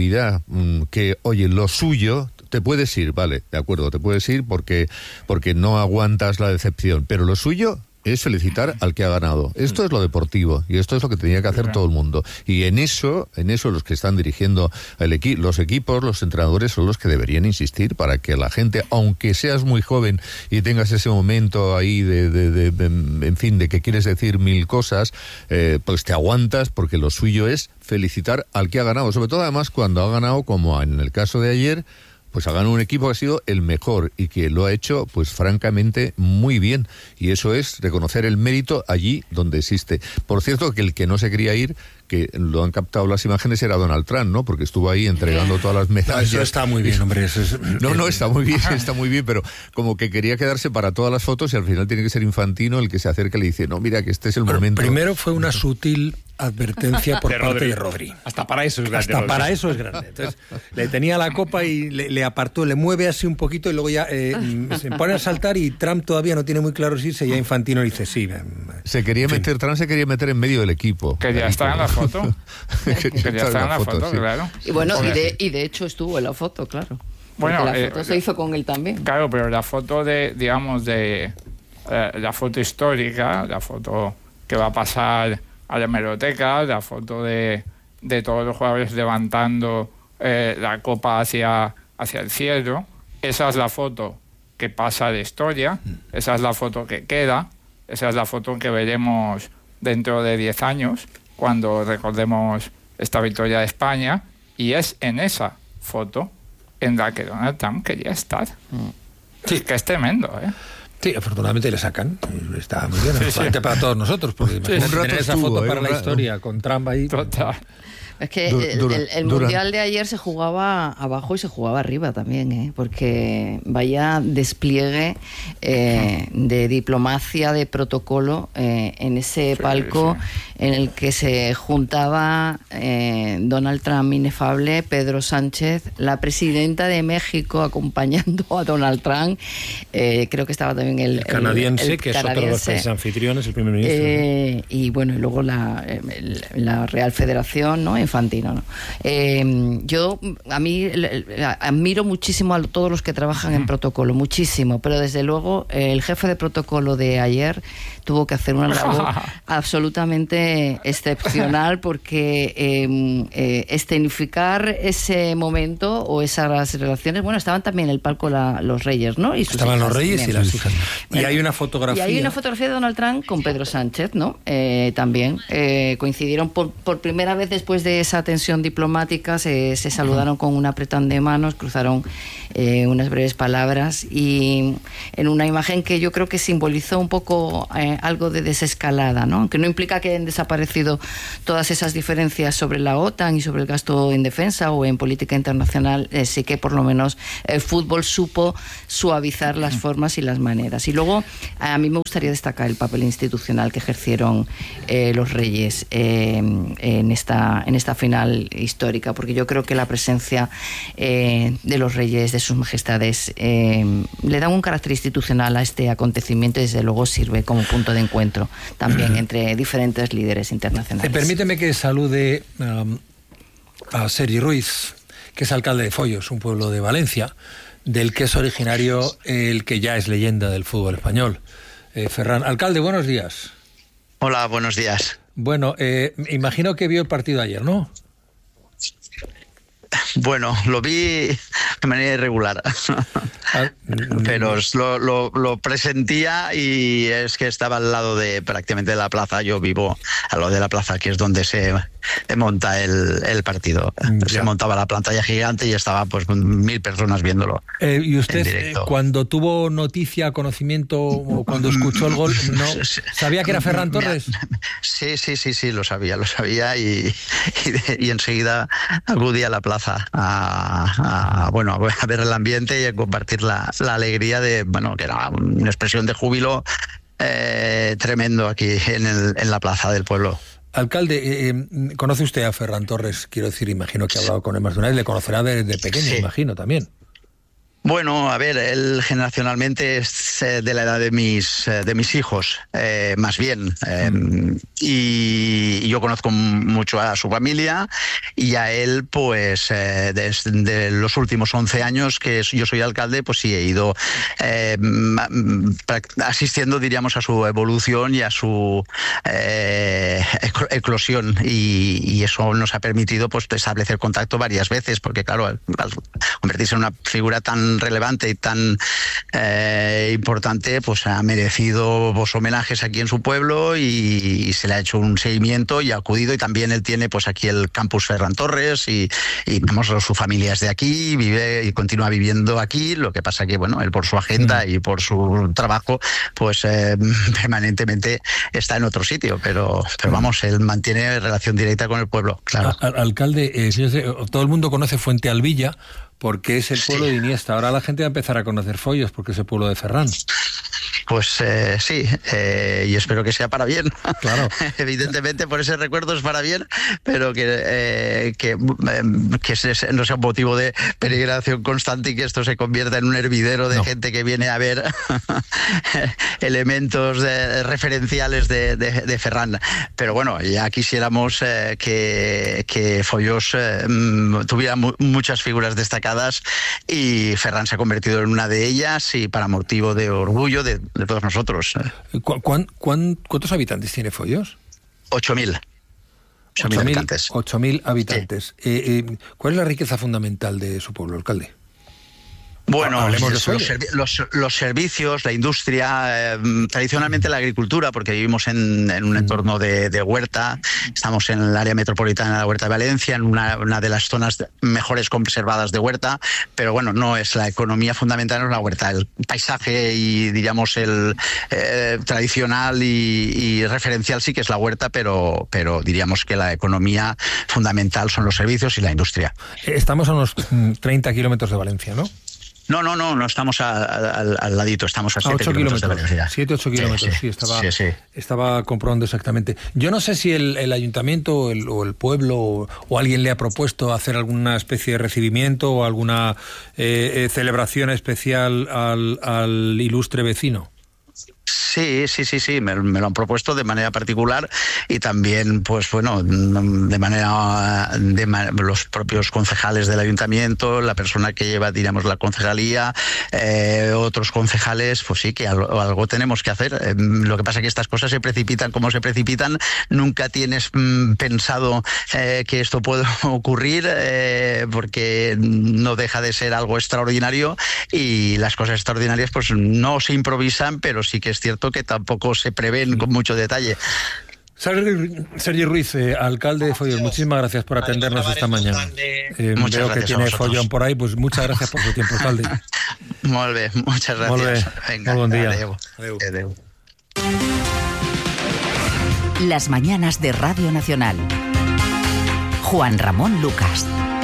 que, oye, lo suyo te puedes ir, vale, de acuerdo, te puedes ir porque, porque no aguantas la decepción, pero lo suyo es felicitar al que ha ganado. Esto es lo deportivo y esto es lo que tenía que hacer todo el mundo. Y en eso, en eso los que están dirigiendo el equi- los equipos, los entrenadores son los que deberían insistir para que la gente, aunque seas muy joven y tengas ese momento ahí de, de, de, de en fin, de que quieres decir mil cosas, eh, pues te aguantas, porque lo suyo es felicitar al que ha ganado. Sobre todo además cuando ha ganado, como en el caso de ayer, pues ha ganado un equipo que ha sido el mejor y que lo ha hecho, pues francamente, muy bien. Y eso es reconocer el mérito allí donde existe. Por cierto, que el que no se quería ir, que lo han captado las imágenes, era Donald Trump, ¿no? Porque estuvo ahí entregando todas las medallas.
No, eso está muy bien, hombre. Eso es...
No, no, está muy bien, está muy bien, pero como que quería quedarse para todas las fotos y al final tiene que ser Infantino el que se acerca y le dice, no, mira, que este es el
bueno,
momento.
Primero fue una sutil advertencia por
de
parte
Rodri.
de Rodri.
Hasta para eso es grande.
Hasta
Rodri.
para eso es grande. Entonces, le tenía la copa y le, le apartó, le mueve así un poquito y luego ya eh, se pone a saltar y Trump todavía no tiene muy claro si irse, ya Infantino le dice, sí.
Se quería
en fin.
meter, Trump se quería meter en medio del equipo.
Que ya está en la foto. que ya está en la foto, foto sí. Claro.
Y bueno, y de, y de hecho estuvo en la foto, claro. Porque bueno, la foto eh, se hizo con él también.
Claro, pero la foto de, digamos, de eh, la foto histórica, la foto que va a pasar a la hemeroteca, la foto de de todos los jugadores levantando eh, la copa hacia, hacia el cielo. Esa es la foto que pasa de historia, esa es la foto que queda, esa es la foto que veremos dentro de diez años, cuando recordemos esta victoria de España, y es en esa foto en la que Donald Trump quería estar. Sí. Es que es tremendo, ¿eh?
Sí, afortunadamente le sacan. Está muy bien.
Sí, sí.
Para todos nosotros, porque
Sí.
imagínate
Un rato
tener esa
estuvo,
foto
¿eh?
para
Un
la
ra-
historia, con Trump ahí.
Total.
Es que
Du-
el,
dura-
el- el
dura-
Mundial de ayer se jugaba abajo y se jugaba arriba también, ¿eh? Porque vaya despliegue eh, de diplomacia, de protocolo eh, en ese
Sí,
palco
sí.
en el que se juntaba eh, Donald Trump inefable, Pedro Sánchez, la presidenta de México acompañando a Donald Trump, eh, creo que estaba también el,
El canadiense,
el
que es otro de los
canadiense.
países anfitriones, el primer ministro.
Eh, y bueno, y luego la, el- la Real Federación, ¿no? Infantino, ¿no? Eh, yo, a mí, el- el- admiro muchísimo a todos los que trabajan en protocolo, muchísimo, pero desde luego el jefe de protocolo de ayer tuvo que hacer una labor absolutamente excepcional, porque eh, eh, escenificar ese momento o esas relaciones, bueno, estaban también en el palco la- los reyes, ¿no? Y sus
Estaban
hijas
los reyes
también.
y las hijas. Y hay una fotografía.
Y hay una fotografía de Donald Trump con Pedro Sánchez, ¿no? Eh, también eh, coincidieron por, por primera vez después de esa tensión diplomática, se, se saludaron con un apretón de manos, cruzaron eh, unas breves palabras, y en una imagen que yo creo que simbolizó un poco eh, algo de desescalada, ¿no? Que no implica que hayan desaparecido todas esas diferencias sobre la OTAN y sobre el gasto en defensa o en política internacional, eh, sí que por lo menos el fútbol supo suavizar las formas y las maneras. Y luego a mí me gustaría destacar el papel institucional que ejercieron eh, los reyes eh, en esta en esta final histórica, porque yo creo que la presencia eh, de los reyes, de sus majestades, eh, le dan un carácter institucional a este acontecimiento, y desde luego sirve como punto de encuentro también entre diferentes líderes internacionales.
Eh, permíteme que salude um, a Sergi Ruiz, que es alcalde de Foyos, un pueblo de Valencia, del que es originario el que ya es leyenda del fútbol español. Eh, Ferran, alcalde, buenos días.
Hola, buenos días.
Bueno, eh, imagino que vio el partido ayer, ¿no?
Bueno, lo vi de manera irregular, pero lo, lo, lo presentía, y es que estaba al lado de prácticamente de la plaza. Yo vivo al lado de la plaza, que es donde se monta el, el partido. Ya. Se montaba la pantalla gigante y estaba pues mil personas viéndolo.
Eh, ¿Y usted,
en
eh,
directo.
cuando tuvo noticia, conocimiento, o cuando escuchó el gol, no sabía que era Ferran Torres?
Sí, sí, sí, sí, lo sabía, lo sabía, y, y, de, y enseguida acudí a la plaza a, a, bueno, a ver el ambiente y a compartir la, la alegría de, bueno, que era una expresión de júbilo eh, tremendo aquí en, el, en la plaza del pueblo.
Alcalde, eh, ¿conoce usted a Ferran Torres? Quiero decir, imagino que ha hablado con él más de una vez, le conocerá desde pequeño, sí. Imagino, también.
Bueno, a ver, él generacionalmente es eh, de la edad de mis eh, de mis hijos, eh, más bien, eh, mm. y yo conozco mucho a su familia, y a él, pues, eh, desde de los últimos once años que yo soy alcalde, pues sí he ido eh, asistiendo, diríamos, a su evolución y a su eh, eclosión, y, y eso nos ha permitido, pues, establecer contacto varias veces, porque claro, al, al convertirse en una figura tan relevante y tan eh, importante, pues ha merecido pues, homenajes aquí en su pueblo, y, y se le ha hecho un seguimiento y ha acudido, y también él tiene pues aquí el campus Ferran Torres, y, y vamos, su familia es de aquí, vive y continúa viviendo aquí. Lo que pasa que bueno, él por su agenda y por su trabajo pues eh, permanentemente está en otro sitio, pero, pero vamos, él mantiene relación directa con el pueblo, claro.
Al, alcalde, eh, señor, todo el mundo conoce Fuente Alvilla porque es el pueblo sí. de Iniesta. Ahora la gente va a empezar a conocer Foyos porque es el pueblo de Ferran.
Pues eh, sí, eh, y espero que sea para bien.
Claro.
Evidentemente por ese recuerdo es para bien, pero que, eh, que, eh, que no sea un motivo de peregrinación constante y que esto se convierta en un hervidero de no. gente que viene a ver elementos de, referenciales de, de, de Ferran. Pero bueno, ya quisiéramos eh, que, que Foyos eh, tuviera mu muchas figuras destacadas, y Ferran se ha convertido en una de ellas, y para motivo de orgullo de de todos nosotros.
¿Cu cuán, cuán, ¿Cuántos habitantes tiene Foyos?
ocho mil.
ocho mil habitantes. Sí. Eh, eh, ¿Cuál es la riqueza fundamental de su pueblo, alcalde?
Bueno, los, los, los, los servicios, la industria, eh, tradicionalmente la agricultura, porque vivimos en, en un entorno de, de huerta, estamos en el área metropolitana de la Huerta de Valencia, en una, una de las zonas mejores conservadas de huerta, pero bueno, no es la economía fundamental, no es la huerta, el paisaje y diríamos el eh, tradicional y, y referencial sí que es la huerta, pero, pero diríamos que la economía fundamental son los servicios y la industria.
Estamos a unos treinta kilómetros de Valencia, ¿no?
No, no, no, no estamos a, a, al, al ladito, estamos a siete kilómetros de Valencia.
siete, ocho kilómetros, sí, sí, sí, estaba,
sí, sí.
estaba comprobando exactamente. Yo no sé si el, el ayuntamiento o el, o el pueblo o, o alguien le ha propuesto hacer alguna especie de recibimiento o alguna eh, eh, celebración especial al, al ilustre vecino.
Sí, sí, sí, sí, me, me lo han propuesto de manera particular y también, pues bueno, de manera de man, los propios concejales del ayuntamiento, la persona que lleva, digamos, la concejalía, eh, otros concejales, pues sí, que algo, algo tenemos que hacer. Eh, lo que pasa es que estas cosas se precipitan como se precipitan, nunca tienes mm, pensado eh, que esto puede ocurrir, eh, porque no deja de ser algo extraordinario y las cosas extraordinarias pues no se improvisan, pero sí que es cierto que tampoco se prevén con mucho detalle.
Sergi Ruiz, eh, alcalde de Follón, muchísimas gracias por atendernos esta mañana. Eh,
muchas
veo
gracias
que tiene Follón por ahí, pues muchas gracias por su tiempo, alcalde.
Molt bé, muchas gracias.
Molt bé.
Venga,
Molt bon día.
Adeu.
Adeu.
Adeu.
Las mañanas de Radio Nacional. Juan Ramón Lucas.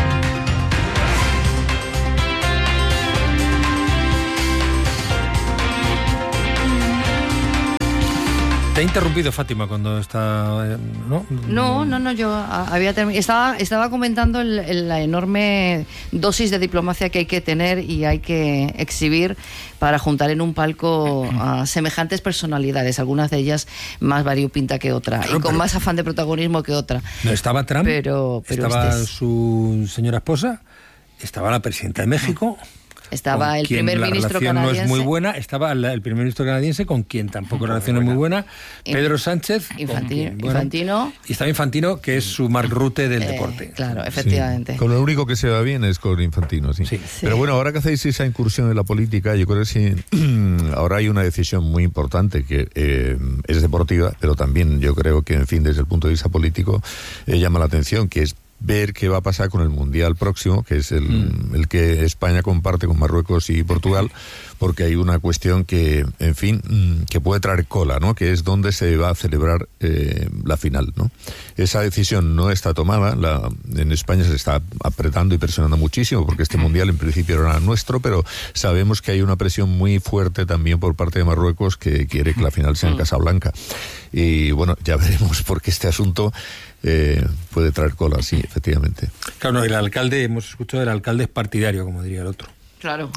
Te he interrumpido, Fátima, cuando está... ¿no?
No, no, no, yo había terminado. Estaba, estaba comentando el, el, la enorme dosis de diplomacia que hay que tener y hay que exhibir para juntar en un palco a semejantes personalidades, algunas de ellas más variopinta que otra, claro, y con pero... más afán de protagonismo que otra.
No, estaba Trump,
pero, pero
estaba
este es...
su señora esposa, estaba la presidenta de México...
Estaba el primer ministro canadiense.
La relación no es muy buena. Estaba el primer ministro canadiense, con quien tampoco la relación es muy buena. Pedro Sánchez.
Infantino.
Quien, bueno,
Infantino.
Y estaba Infantino, que es su Mark Rutte del
eh,
deporte.
Claro, efectivamente.
Sí. Con lo único que se va bien es con Infantino, sí. Sí. Pero bueno, ahora que hacéis esa incursión en la política, yo creo que sí, ahora hay una decisión muy importante que eh, es deportiva, pero también yo creo que, en fin, desde el punto de vista político, eh, llama la atención, que es ver qué va a pasar con el Mundial próximo, que es el, mm. el que España comparte con Marruecos y Portugal, porque hay una cuestión que, en fin, que puede traer cola, ¿no? Que es dónde se va a celebrar eh, la final, ¿no? Esa decisión no está tomada, la, en España se está apretando y presionando muchísimo, porque este Mundial en principio era nuestro, pero sabemos que hay una presión muy fuerte también por parte de Marruecos, que quiere que la final sea en Casablanca. Y bueno, ya veremos, porque este asunto eh, puede traer cola, sí, efectivamente.
Claro, no, el alcalde, hemos escuchado, el alcalde es partidario, como diría el otro.
Claro.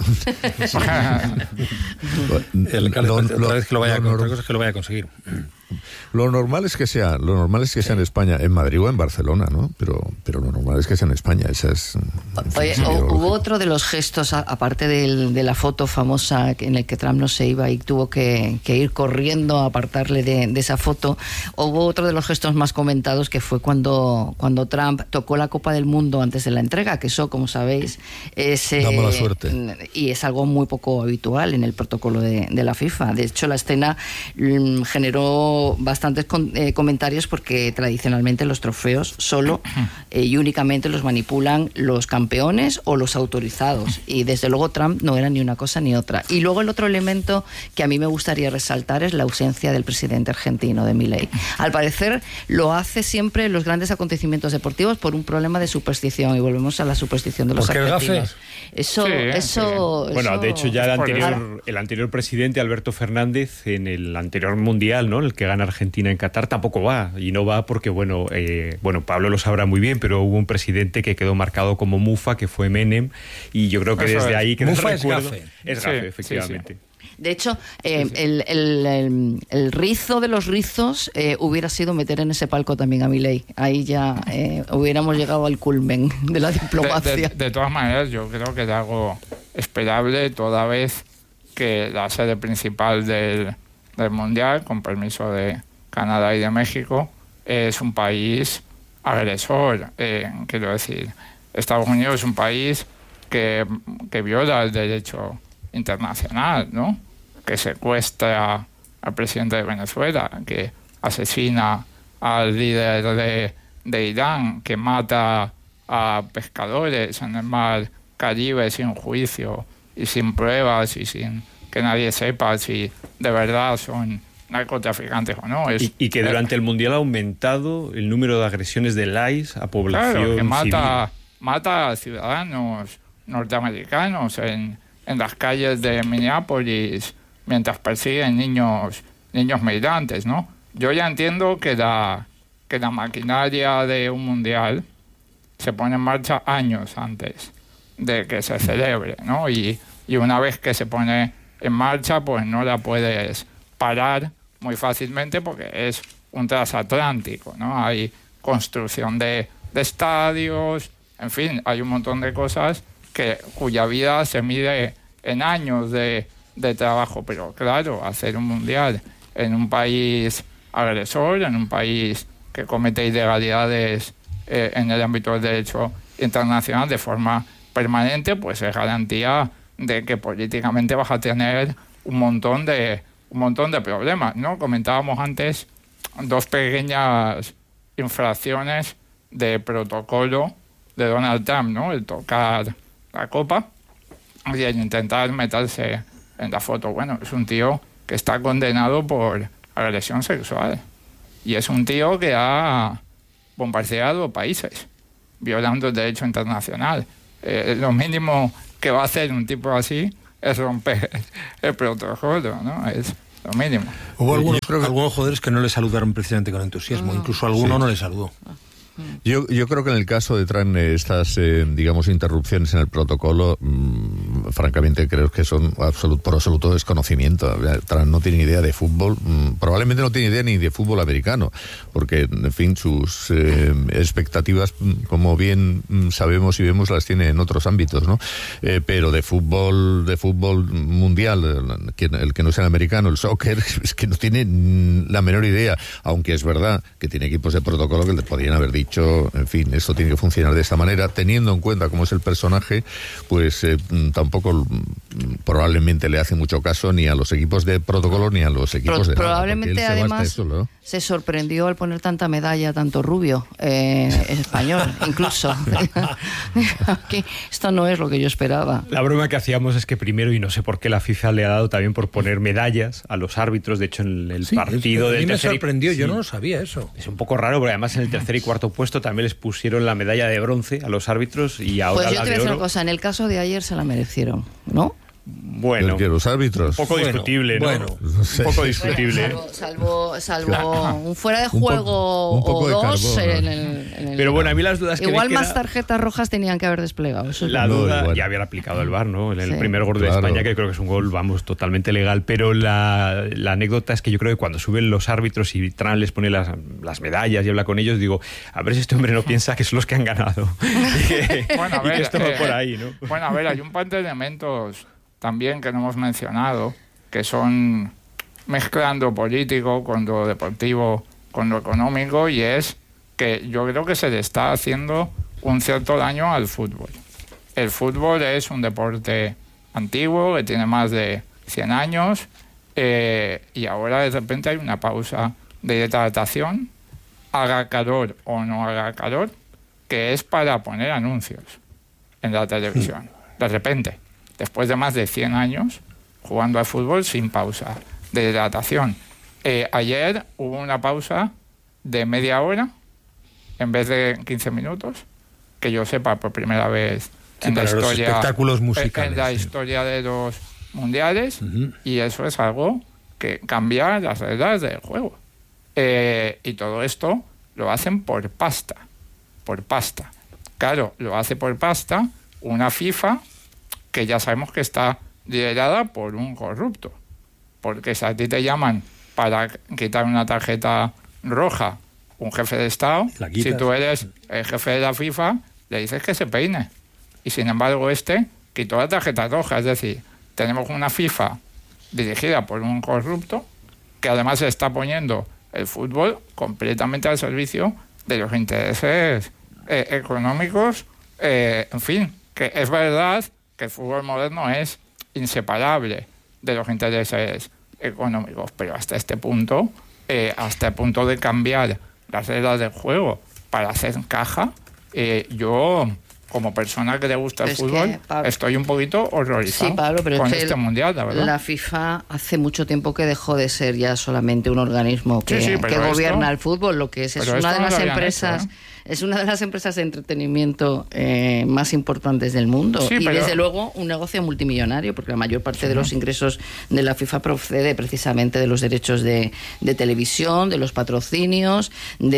El alcalde, lo, otra lo, vez que lo vaya, lo, otra cosa es que lo vaya a conseguir.
Lo normal es que sea, lo normal es que sea en España, en Madrid o en Barcelona, ¿no? Pero, pero lo normal es que sea en España. Esa es. En
Oye,
fin,
hubo otro de los gestos, aparte del, de la foto famosa en el que Trump no se iba y tuvo que, que ir corriendo a apartarle de, de esa foto. Hubo otro de los gestos más comentados, que fue cuando, cuando Trump tocó la Copa del Mundo antes de la entrega, que eso, como sabéis, es eh,
da mala suerte.
Y es algo muy poco habitual en el protocolo de, de la FIFA. De hecho, la escena mmm, generó bastantes con, eh, comentarios, porque tradicionalmente los trofeos solo eh, y únicamente los manipulan los campeones o los autorizados, y desde luego Trump no era ni una cosa ni otra. Y luego el otro elemento que a mí me gustaría resaltar es la ausencia del presidente argentino, de Milei. Al parecer lo hace siempre en los grandes acontecimientos deportivos por un problema de superstición, y volvemos a la superstición de los argentinos. Eso,
sí,
eso,
sí. Bueno,
eso,
de hecho ya el anterior, el anterior presidente, Alberto Fernández, en el anterior mundial, ¿no?, el que gana Argentina en Qatar, tampoco va, y no va porque, bueno, eh, bueno, Pablo lo sabrá muy bien, pero hubo un presidente que quedó marcado como mufa, que fue Menem, y yo creo que eso desde es. ahí que
mufa
es
recuerdo, gafe.
Es gafe,
sí,
efectivamente.
Sí, sí.
De hecho, eh, sí, sí. El, el, el, el rizo de los rizos eh, hubiera sido meter en ese palco también a Milei. Ahí ya eh, hubiéramos llegado al culmen de la diplomacia.
De, de, de todas maneras, yo creo que es algo esperable, toda vez que la sede principal del, del Mundial, con permiso de Canadá y de México, es un país agresor. Eh, quiero decir, Estados Unidos es un país que, que viola el derecho internacional, ¿no? Que secuestra al presidente de Venezuela, que asesina al líder de, de Irán, que mata a pescadores en el mar Caribe sin juicio y sin pruebas y sin que nadie sepa si de verdad son narcotraficantes o no. Es,
y, y que durante eh, el Mundial ha aumentado el número de agresiones del I C E a población
claro, que mata,
civil.
mata a ciudadanos norteamericanos en, en las calles de Minneapolis mientras persiguen niños niños migrantes, ¿no? Yo ya entiendo que la, que la maquinaria de un Mundial se pone en marcha años antes de que se celebre, ¿no? Y, y una vez que se pone en marcha, pues no la puedes parar muy fácilmente porque es un transatlántico, ¿no? Hay construcción de, de estadios, en fin, hay un montón de cosas que, cuya vida se mide en años de, de trabajo, pero claro, hacer un mundial en un país agresor, en un país que comete ilegalidades eh, en el ámbito del derecho internacional de forma permanente, pues es garantía de que políticamente vas a tener un montón de un montón de problemas, ¿no? Comentábamos antes dos pequeñas infracciones de protocolo de Donald Trump, ¿no? El tocar la copa y el intentar meterse en la foto. Bueno, es un tío que está condenado por agresión sexual y es un tío que ha bombardeado países violando el derecho internacional. Eh, lo mínimo que va a hacer un tipo así es romper el protocolo, ¿no? Es lo mínimo.
Hubo algunos, creo que algunos jugadores que no le saludaron precisamente con entusiasmo, no. Incluso alguno sí. no le saludó.
Yo, yo creo que en el caso de Trump, estas, eh, digamos, interrupciones en el protocolo, mmm, francamente creo que son absolut, por absoluto desconocimiento. Trump no tiene idea de fútbol, mmm, probablemente no tiene idea ni de fútbol americano, porque, en fin, sus eh, expectativas, como bien sabemos y vemos, las tiene en otros ámbitos, ¿no? Eh, pero de fútbol, de fútbol mundial, el que no sea el americano, el soccer, es que no tiene la menor idea, aunque es verdad que tiene equipos de protocolo que le podrían haber dicho, en fin, esto tiene que funcionar de esta manera, teniendo en cuenta cómo es el personaje, pues eh, tampoco probablemente le hace mucho caso ni a los equipos de protocolo ni a los equipos
Pro,
de
probablemente
nada,
además
se, solo, ¿no?
se sorprendió al poner tanta medalla, tanto rubio, eh, español, incluso. Aquí, esto no es lo que yo esperaba.
La broma que hacíamos es que primero, y no sé por qué la FIFA le ha dado también por poner medallas a los árbitros, de hecho en el
sí,
partido
es,
del
a mí
tercer
me sorprendió,
y,
yo
sí,
no lo sabía eso.
Es un poco raro, porque además en el tercer y cuarto puesto también les pusieron la medalla de bronce a los árbitros y ahora
pues yo
la
te voy
de
a decir
oro.
una cosa, en el caso de ayer se la merecieron, ¿no?
Bueno,
que los árbitros.
Un poco
bueno,
discutible, ¿no?
Bueno, no sé.
Un poco discutible.
Bueno, salvo, salvo, salvo un fuera de juego
un po- un
o
poco
dos.
de carbón,
en el, en el,
Pero bueno, a mí las dudas que
igual
me
más
queda...
tarjetas rojas tenían que haber desplegado. Eso
La
es
duda,
no, bueno.
ya habían aplicado el V A R, ¿no? En el
Sí.
primer gol de
Claro.
España, que creo que es un gol, vamos, totalmente legal. Pero la, la anécdota es que yo creo que cuando suben los árbitros y Trump les pone las, las medallas y habla con ellos, digo, a ver si este hombre no piensa que son los que han ganado. y que,
Bueno, a
y
ver,
que esto va
eh,
por ahí, ¿no?
Bueno, a ver, hay un par de elementos también que no hemos mencionado, que son mezclando político con lo deportivo, con lo económico, y es que yo creo que se le está haciendo un cierto daño al fútbol. El fútbol es un deporte antiguo, que tiene más de cien años, eh, y ahora de repente hay una pausa de hidratación, haga calor o no haga calor, que es para poner anuncios en la televisión. De repente, después de más de cien años jugando al fútbol sin pausa de hidratación. Eh, ayer hubo una pausa de media hora en vez de quince minutos, que yo sepa por primera vez
sí,
en la
para
historia,
los espectáculos musicales,
en la
sí.
historia de los mundiales,
Uh-huh.
y eso es algo que cambia las reglas del juego. Eh, y todo esto lo hacen por pasta, por pasta. Claro, lo hace por pasta una FIFA que ya sabemos que está liderada por un corrupto, porque si a ti te llaman para quitar una tarjeta roja un jefe de Estado, si tú eres el jefe de la FIFA, le dices que se peine, y sin embargo este quitó la tarjeta roja. Es decir, tenemos una FIFA dirigida por un corrupto que además está poniendo el fútbol completamente al servicio de los intereses eh, económicos, eh, en fin, que es verdad que el fútbol moderno es inseparable de los intereses económicos, pero hasta este punto, eh, hasta el punto de cambiar las reglas del juego para hacer caja, eh, yo, como persona que le gusta el
es
fútbol,
que, Pablo,
estoy un poquito horrorizado
sí, Pablo, pero
con
es que
este
el,
mundial, la verdad.
La FIFA hace mucho tiempo que dejó de ser ya solamente un organismo que,
sí, sí,
que gobierna
esto,
el fútbol, lo que es, es una de
no
las empresas...
hecho, ¿eh?
Es una de las empresas de entretenimiento eh, más importantes del mundo,
sí,
y
pero...
desde luego un negocio multimillonario, porque la mayor parte sí, de los ingresos de la FIFA procede precisamente de los derechos de, de televisión, de los patrocinios,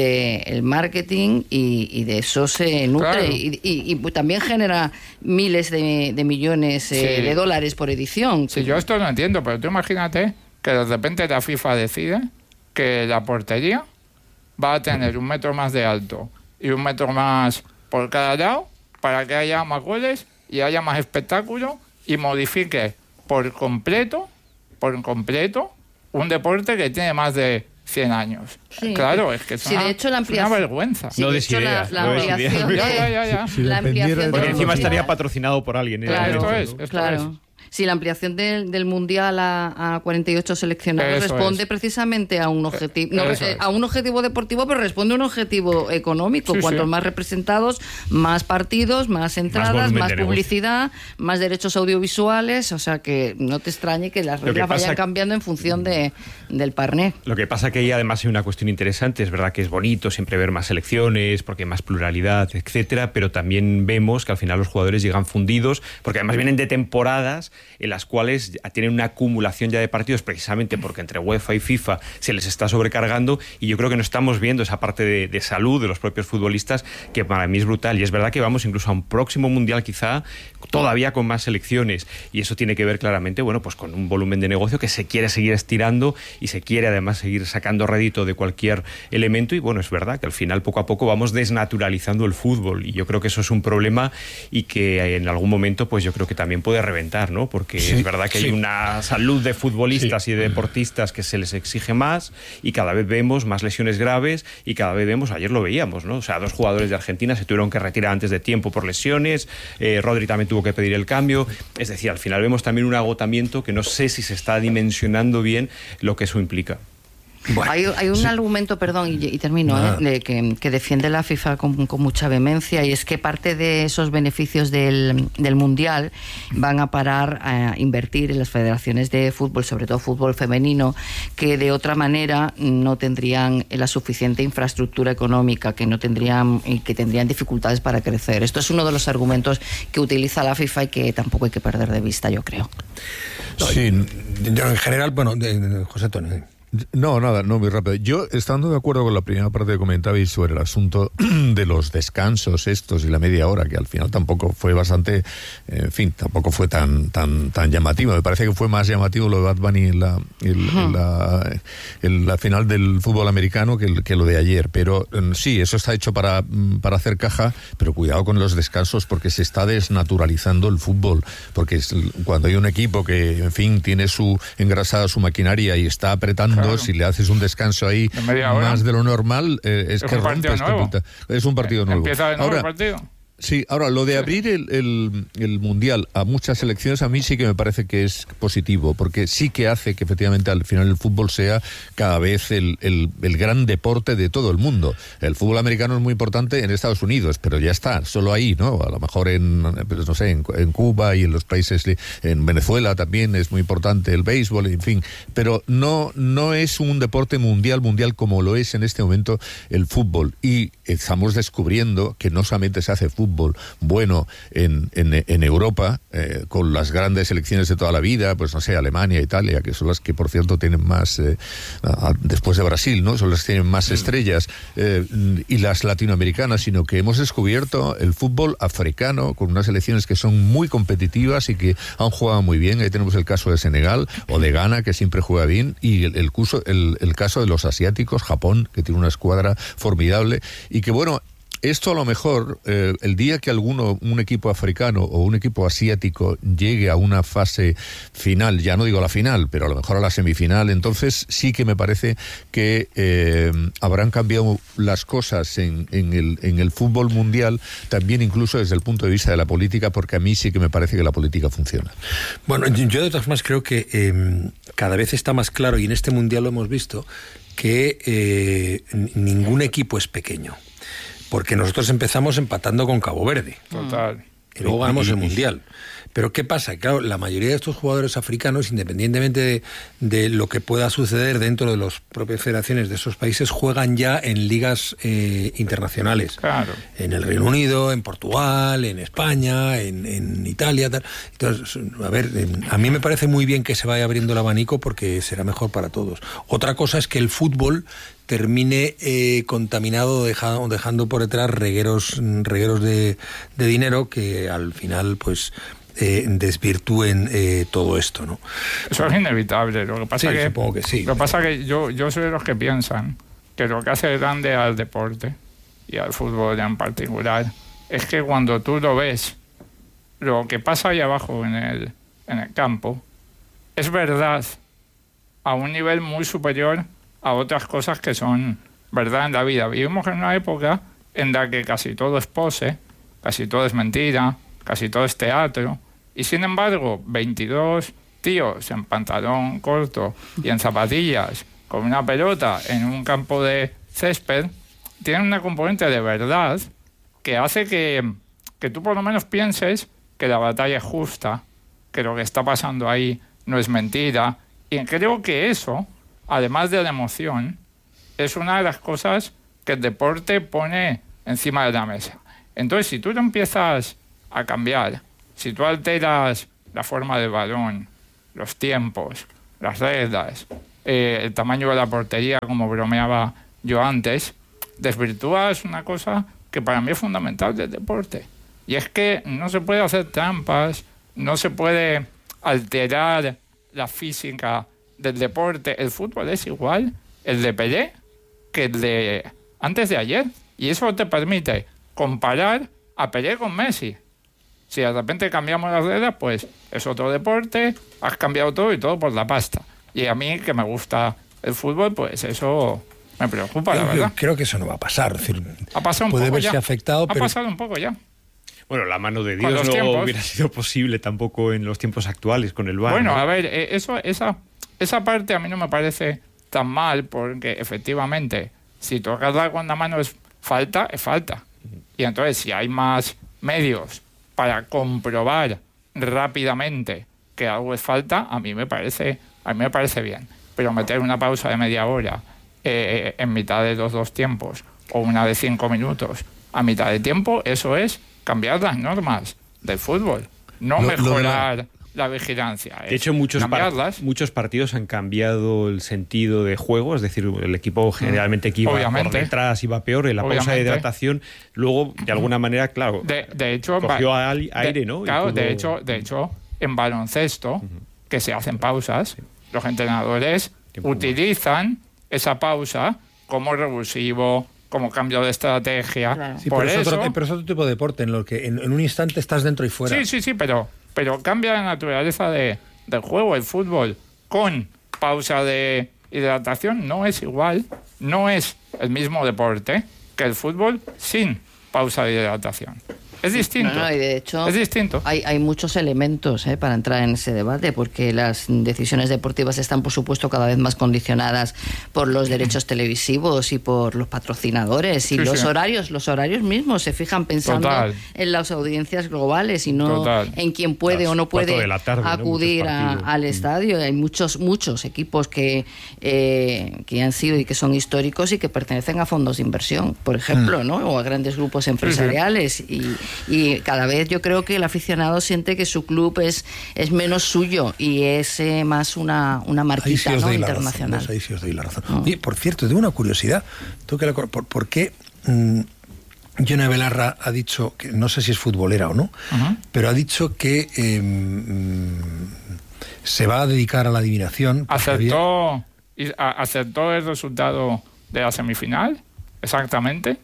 del marketing, y, y de eso se nutre, claro. y, y, y también genera miles de, de millones eh, sí. de dólares por edición.
Sí, yo esto no entiendo, pero tú imagínate que de repente la FIFA decide que la portería va a tener un metro más de alto y un metro más por cada lado para que haya más goles y haya más espectáculo, y modifique por completo, por completo, un deporte que tiene más de cien años. Sí, claro, es que es, sí, una, de hecho, la ampliación, es una vergüenza.
Sí, no des ideas. La, la
no
ampliación
de, ya, ya, ya.
Si la ampliación porque encima estaría patrocinado por alguien.
Claro, esto es, esto
claro.
es.
Si la ampliación del, del Mundial a, a cuarenta y ocho seleccionados eso responde es. precisamente a un objetivo no, eh, a un objetivo deportivo, pero responde a un objetivo económico. Sí, Cuantos sí. más representados, más partidos, más entradas, más, más publicidad, más derechos audiovisuales. O sea que no te extrañe que las reglas que vayan cambiando en función de, del parné.
Lo que pasa que ahí además hay una cuestión interesante. Es verdad que es bonito siempre ver más selecciones porque hay más pluralidad, etcétera, pero también vemos que al final los jugadores llegan fundidos, porque además vienen de temporadas en las cuales tienen una acumulación ya de partidos, precisamente porque entre UEFA y FIFA se les está sobrecargando, y yo creo que no estamos viendo esa parte de, de salud de los propios futbolistas, que para mí es brutal. Y es verdad que vamos incluso a un próximo mundial quizá todavía con más selecciones, y eso tiene que ver claramente, bueno, pues con un volumen de negocio que se quiere seguir estirando y se quiere además seguir sacando rédito de cualquier elemento. Y bueno, es verdad que al final poco a poco vamos desnaturalizando el fútbol, y yo creo que eso es un problema y que en algún momento pues yo creo que también puede reventar, ¿no? Porque sí, es verdad que sí. hay una salud de futbolistas sí. y de deportistas que se les exige más, y cada vez vemos más lesiones graves, y cada vez vemos, ayer lo veíamos, ¿no? O sea, dos jugadores de Argentina se tuvieron que retirar antes de tiempo por lesiones, eh, Rodri también tuvo que pedir el cambio. Es decir, al final vemos también un agotamiento que no sé si se está dimensionando bien lo que eso implica.
Bueno, hay, hay un sí. argumento, perdón, y, y termino, ¿eh? de, que, que defiende la FIFA con, con mucha vehemencia, y es que parte de esos beneficios del, del Mundial van a parar a invertir en las federaciones de fútbol, sobre todo fútbol femenino, que de otra manera no tendrían la suficiente infraestructura económica, que no tendrían y que tendrían dificultades para crecer. Esto es uno de los argumentos que utiliza la FIFA y que tampoco hay que perder de vista, yo creo.
Sí, yo en general, bueno, de, de José Antonio.
No, nada, no, muy rápido. Yo, estando de acuerdo con la primera parte que comentabais sobre el asunto de los descansos estos y la media hora, que al final tampoco fue bastante, en fin, tampoco fue tan tan tan llamativo. Me parece que fue más llamativo lo de Bad Bunny en la, en, en la, en la final del fútbol americano que, que lo de ayer. Pero sí, eso está hecho para, para hacer caja, pero cuidado con los descansos, porque se está desnaturalizando el fútbol. Porque es, cuando hay un equipo que, en fin, tiene su engrasada su maquinaria y está apretando, claro. si le haces un descanso ahí de más de lo normal, eh, es, es que rompes. Es un partido nuevo.
Empieza de nuevo
Ahora,
el partido.
Sí, ahora, lo de abrir el, el, el Mundial a muchas selecciones a mí sí que me parece que es positivo, porque sí que hace que efectivamente al final el fútbol sea cada vez el, el, el gran deporte de todo el mundo. El fútbol americano es muy importante en Estados Unidos, pero ya está, solo ahí, ¿no? A lo mejor en, pues no sé, en, en Cuba y en los países, en Venezuela también es muy importante el béisbol, en fin, pero no, no es un deporte mundial, mundial como lo es en este momento el fútbol, y estamos descubriendo que no solamente se hace fútbol bueno en, en, en Europa, eh, con las grandes selecciones de toda la vida, pues no sé, Alemania, Italia, que son las que por cierto tienen más, eh, a, después de Brasil, ¿no? Son las que tienen más estrellas, eh, y las latinoamericanas, sino que hemos descubierto el fútbol africano con unas selecciones que son muy competitivas y que han jugado muy bien. Ahí tenemos el caso de Senegal o de Ghana, que siempre juega bien, y el, el, curso, el, el caso de los asiáticos, Japón, que tiene una escuadra formidable, y que bueno, esto a lo mejor, eh, el día que alguno, un equipo africano o un equipo asiático llegue a una fase final, ya no digo la final, pero a lo mejor a la semifinal, entonces sí que me parece que eh, habrán cambiado las cosas en, en, el, en el fútbol mundial, también incluso desde el punto de vista de la política, porque a mí sí que me parece que la política funciona.
Bueno, yo de todas formas creo que eh, cada vez está más claro, y en este mundial lo hemos visto, que eh, ningún equipo es pequeño. Porque nosotros empezamos empatando con Cabo Verde.
Total.
Y luego ganamos el Mundial. Pero ¿qué pasa? Claro, la mayoría de estos jugadores africanos, independientemente de, de lo que pueda suceder dentro de las propias federaciones de esos países, juegan ya en ligas eh, internacionales.
Claro.
En el Reino Unido, en Portugal, en España, en, en Italia, tal. Entonces, a ver, a mí me parece muy bien que se vaya abriendo el abanico porque será mejor para todos. Otra cosa es que el fútbol termine eh, contaminado, dejando, dejando por detrás regueros, regueros de, de dinero que al final, pues, eh, desvirtúen eh, todo esto, ¿no?
Eso es inevitable. Lo que pasa
sí,
que
supongo que sí.
Lo que pasa que yo, yo soy de los que piensan que lo que hace grande al deporte y al fútbol en particular es que cuando tú lo ves, lo que pasa ahí abajo en el, en el campo es verdad a un nivel muy superior a otras cosas que son verdad en la vida. Vivimos en una época en la que casi todo es pose, casi todo es mentira, casi todo es teatro, y sin embargo veintidós tíos en pantalón corto y en zapatillas con una pelota en un campo de césped tienen una componente de verdad que hace que, que tú por lo menos pienses que la batalla es justa, que lo que está pasando ahí no es mentira, y creo que eso, además de la emoción, es una de las cosas que el deporte pone encima de la mesa. Entonces, si tú lo empiezas a cambiar, si tú alteras la forma del balón, los tiempos, las reglas, eh, el tamaño de la portería, como bromeaba yo antes, desvirtúas una cosa que para mí es fundamental del deporte. Y es que no se puede hacer trampas, no se puede alterar la física del deporte. El fútbol es igual el de Pelé que el de antes de ayer, y eso te permite comparar a Pelé con Messi. Si de repente cambiamos las reglas, pues es otro deporte, has cambiado todo y todo por la pasta. Y a mí, que me gusta el fútbol, pues eso me preocupa, la
yo,
verdad.
Yo creo que eso no va a pasar. Es decir,
ha pasado un
puede
poco
verse
ya.
afectado,
ha
pero...
pasado un poco ya.
Bueno, la mano de Dios no
tiempos.
hubiera sido posible tampoco en los tiempos actuales con el V A R.
Bueno,
¿no?
a ver, eso, esa, esa parte a mí no me parece tan mal, porque efectivamente, si tocarla con la mano es falta, es falta. Y entonces, si hay más medios para comprobar rápidamente que algo es falta, a mí me parece, a mí me parece bien. Pero meter una pausa de media hora eh, en mitad de los dos tiempos o una de cinco minutos a mitad de tiempo, eso es cambiar las normas del fútbol, no
Lo- lo
mejorar
de
la vigilancia.
De hecho, muchos, par- muchos partidos han cambiado el sentido de juego, es decir, el equipo generalmente que iba
Obviamente.
por detrás iba peor, en la pausa de
Obviamente.
hidratación, luego, de alguna manera, claro,
De, de hecho,
cogió
va-
al- aire,
de-
¿no? Y
Claro,
pudo-
de hecho, de hecho, en baloncesto, que se hacen pausas, los entrenadores utilizan esa pausa como revulsivo, como cambio de estrategia.
Sí,
Por
pero, es
eso,
otro, pero es otro tipo de deporte en lo que en, en un instante estás dentro y fuera.
sí, sí, sí, pero, pero cambia la naturaleza de, del juego. El fútbol con pausa de hidratación no es igual, no es el mismo deporte que el fútbol sin pausa de hidratación. Es distinto.
No, no, y de hecho,
es distinto.
Hay, hay muchos elementos eh, para entrar en ese debate, porque las decisiones deportivas están, por supuesto, cada vez más condicionadas por los derechos televisivos y por los patrocinadores y
Sí,
los
sí.
horarios. Los horarios mismos se fijan pensando
Total.
en las audiencias globales y no
Total.
en quién puede
Las
o no
cuatro
puede
de la tarde, ¿no?
acudir
Muchos
a-
partidos.
al estadio. Hay muchos, muchos equipos que, eh, que han sido y que son históricos y que pertenecen a fondos de inversión, por ejemplo, ¿no? O a grandes grupos empresariales. Y, y cada vez yo creo que el aficionado siente que su club es, es menos suyo y es eh, más una, una
Ahí sí
marquita,
os
¿no?
doy la
internacional.
razón, ¿ves? Ahí sí os doy la razón. Oye, por cierto, tengo una curiosidad. Tengo que la- ¿Por, por qué mm, Yone Belarra ha dicho, que no sé si es futbolera o no,
Ajá.
pero ha dicho que eh, mm, se va a dedicar a la adivinación? porque había-
Aceptó, y- a- aceptó el resultado de la semifinal, exactamente,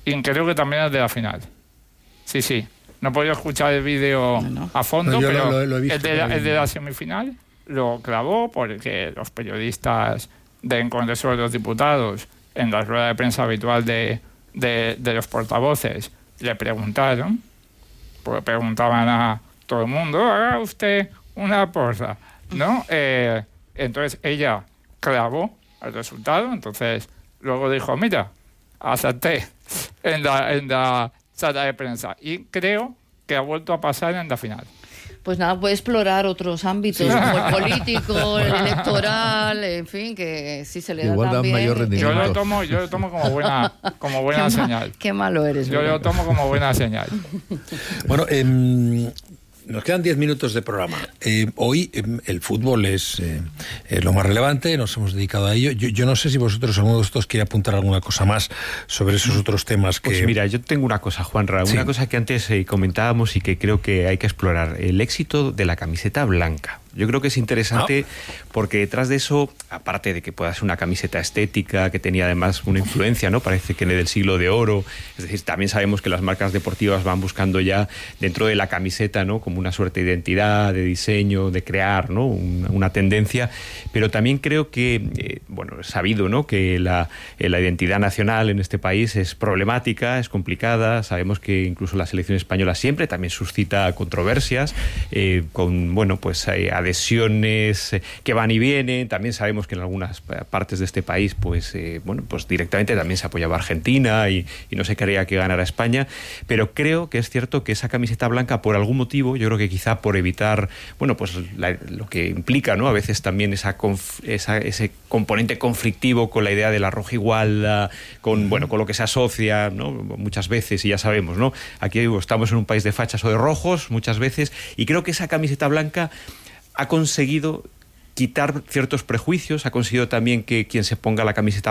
y creo que también el de la final. Sí, sí. No he podido escuchar el vídeo no, no. a fondo, no, pero lo, lo he visto, el, de la, el de la semifinal lo clavó porque los periodistas del Congreso de los Diputados, en la rueda de prensa habitual de, de, de los portavoces, le preguntaron, pues preguntaban a todo el mundo, haga usted una porra, ¿no? Eh, entonces ella clavó el resultado, entonces luego dijo, mira, acerté en la, en la sala de prensa, y creo que ha vuelto a pasar en la final.
Pues nada, puede explorar otros ámbitos, sí, como el político, el electoral, en fin, que sí se le
Igual
da también.
Mayor rendimiento.
Yo lo tomo, yo lo tomo como buena, como buena
qué
señal.
Ma, qué malo eres.
Yo lo tomo como buena señal.
Bueno, eh, nos quedan diez minutos de programa. Eh, hoy eh, el fútbol es eh, eh, lo más relevante, nos hemos dedicado a ello. Yo, yo no sé si vosotros, alguno de vosotros, quiere apuntar alguna cosa más sobre esos otros temas que...
Pues mira, yo tengo una cosa, Juanra, sí. una cosa que antes eh, comentábamos y que creo que hay que explorar. El éxito de la camiseta blanca. Yo creo que es interesante ¿no? porque detrás de eso, aparte de que pueda ser una camiseta estética, que tenía además una influencia, ¿no? Parece que del siglo de oro, es decir, también sabemos que las marcas deportivas van buscando ya dentro de la camiseta, ¿no? Como una suerte de identidad, de diseño, de crear, ¿no? Una, una tendencia, pero también creo que, eh, bueno, es sabido, ¿no? Que la, eh, la identidad nacional en este país es problemática, es complicada, sabemos que incluso la selección española siempre también suscita controversias, eh, con, bueno, pues hay adhesiones que van y vienen. También sabemos que en algunas partes de este país, pues eh, bueno, pues directamente también se apoyaba a Argentina y, y no se quería que ganara España. Pero creo que es cierto que esa camiseta blanca, por algún motivo, yo creo que quizá por evitar, bueno, pues la, lo que implica, ¿no? A veces también esa, conf, esa ese componente conflictivo con la idea de la roja igualda, con bueno, con lo que se asocia, ¿no? Muchas veces, y ya sabemos, ¿no? Aquí estamos en un país de fachas o de rojos muchas veces, y creo que esa camiseta blanca ha conseguido quitar ciertos prejuicios, ha conseguido también que quien se ponga la camiseta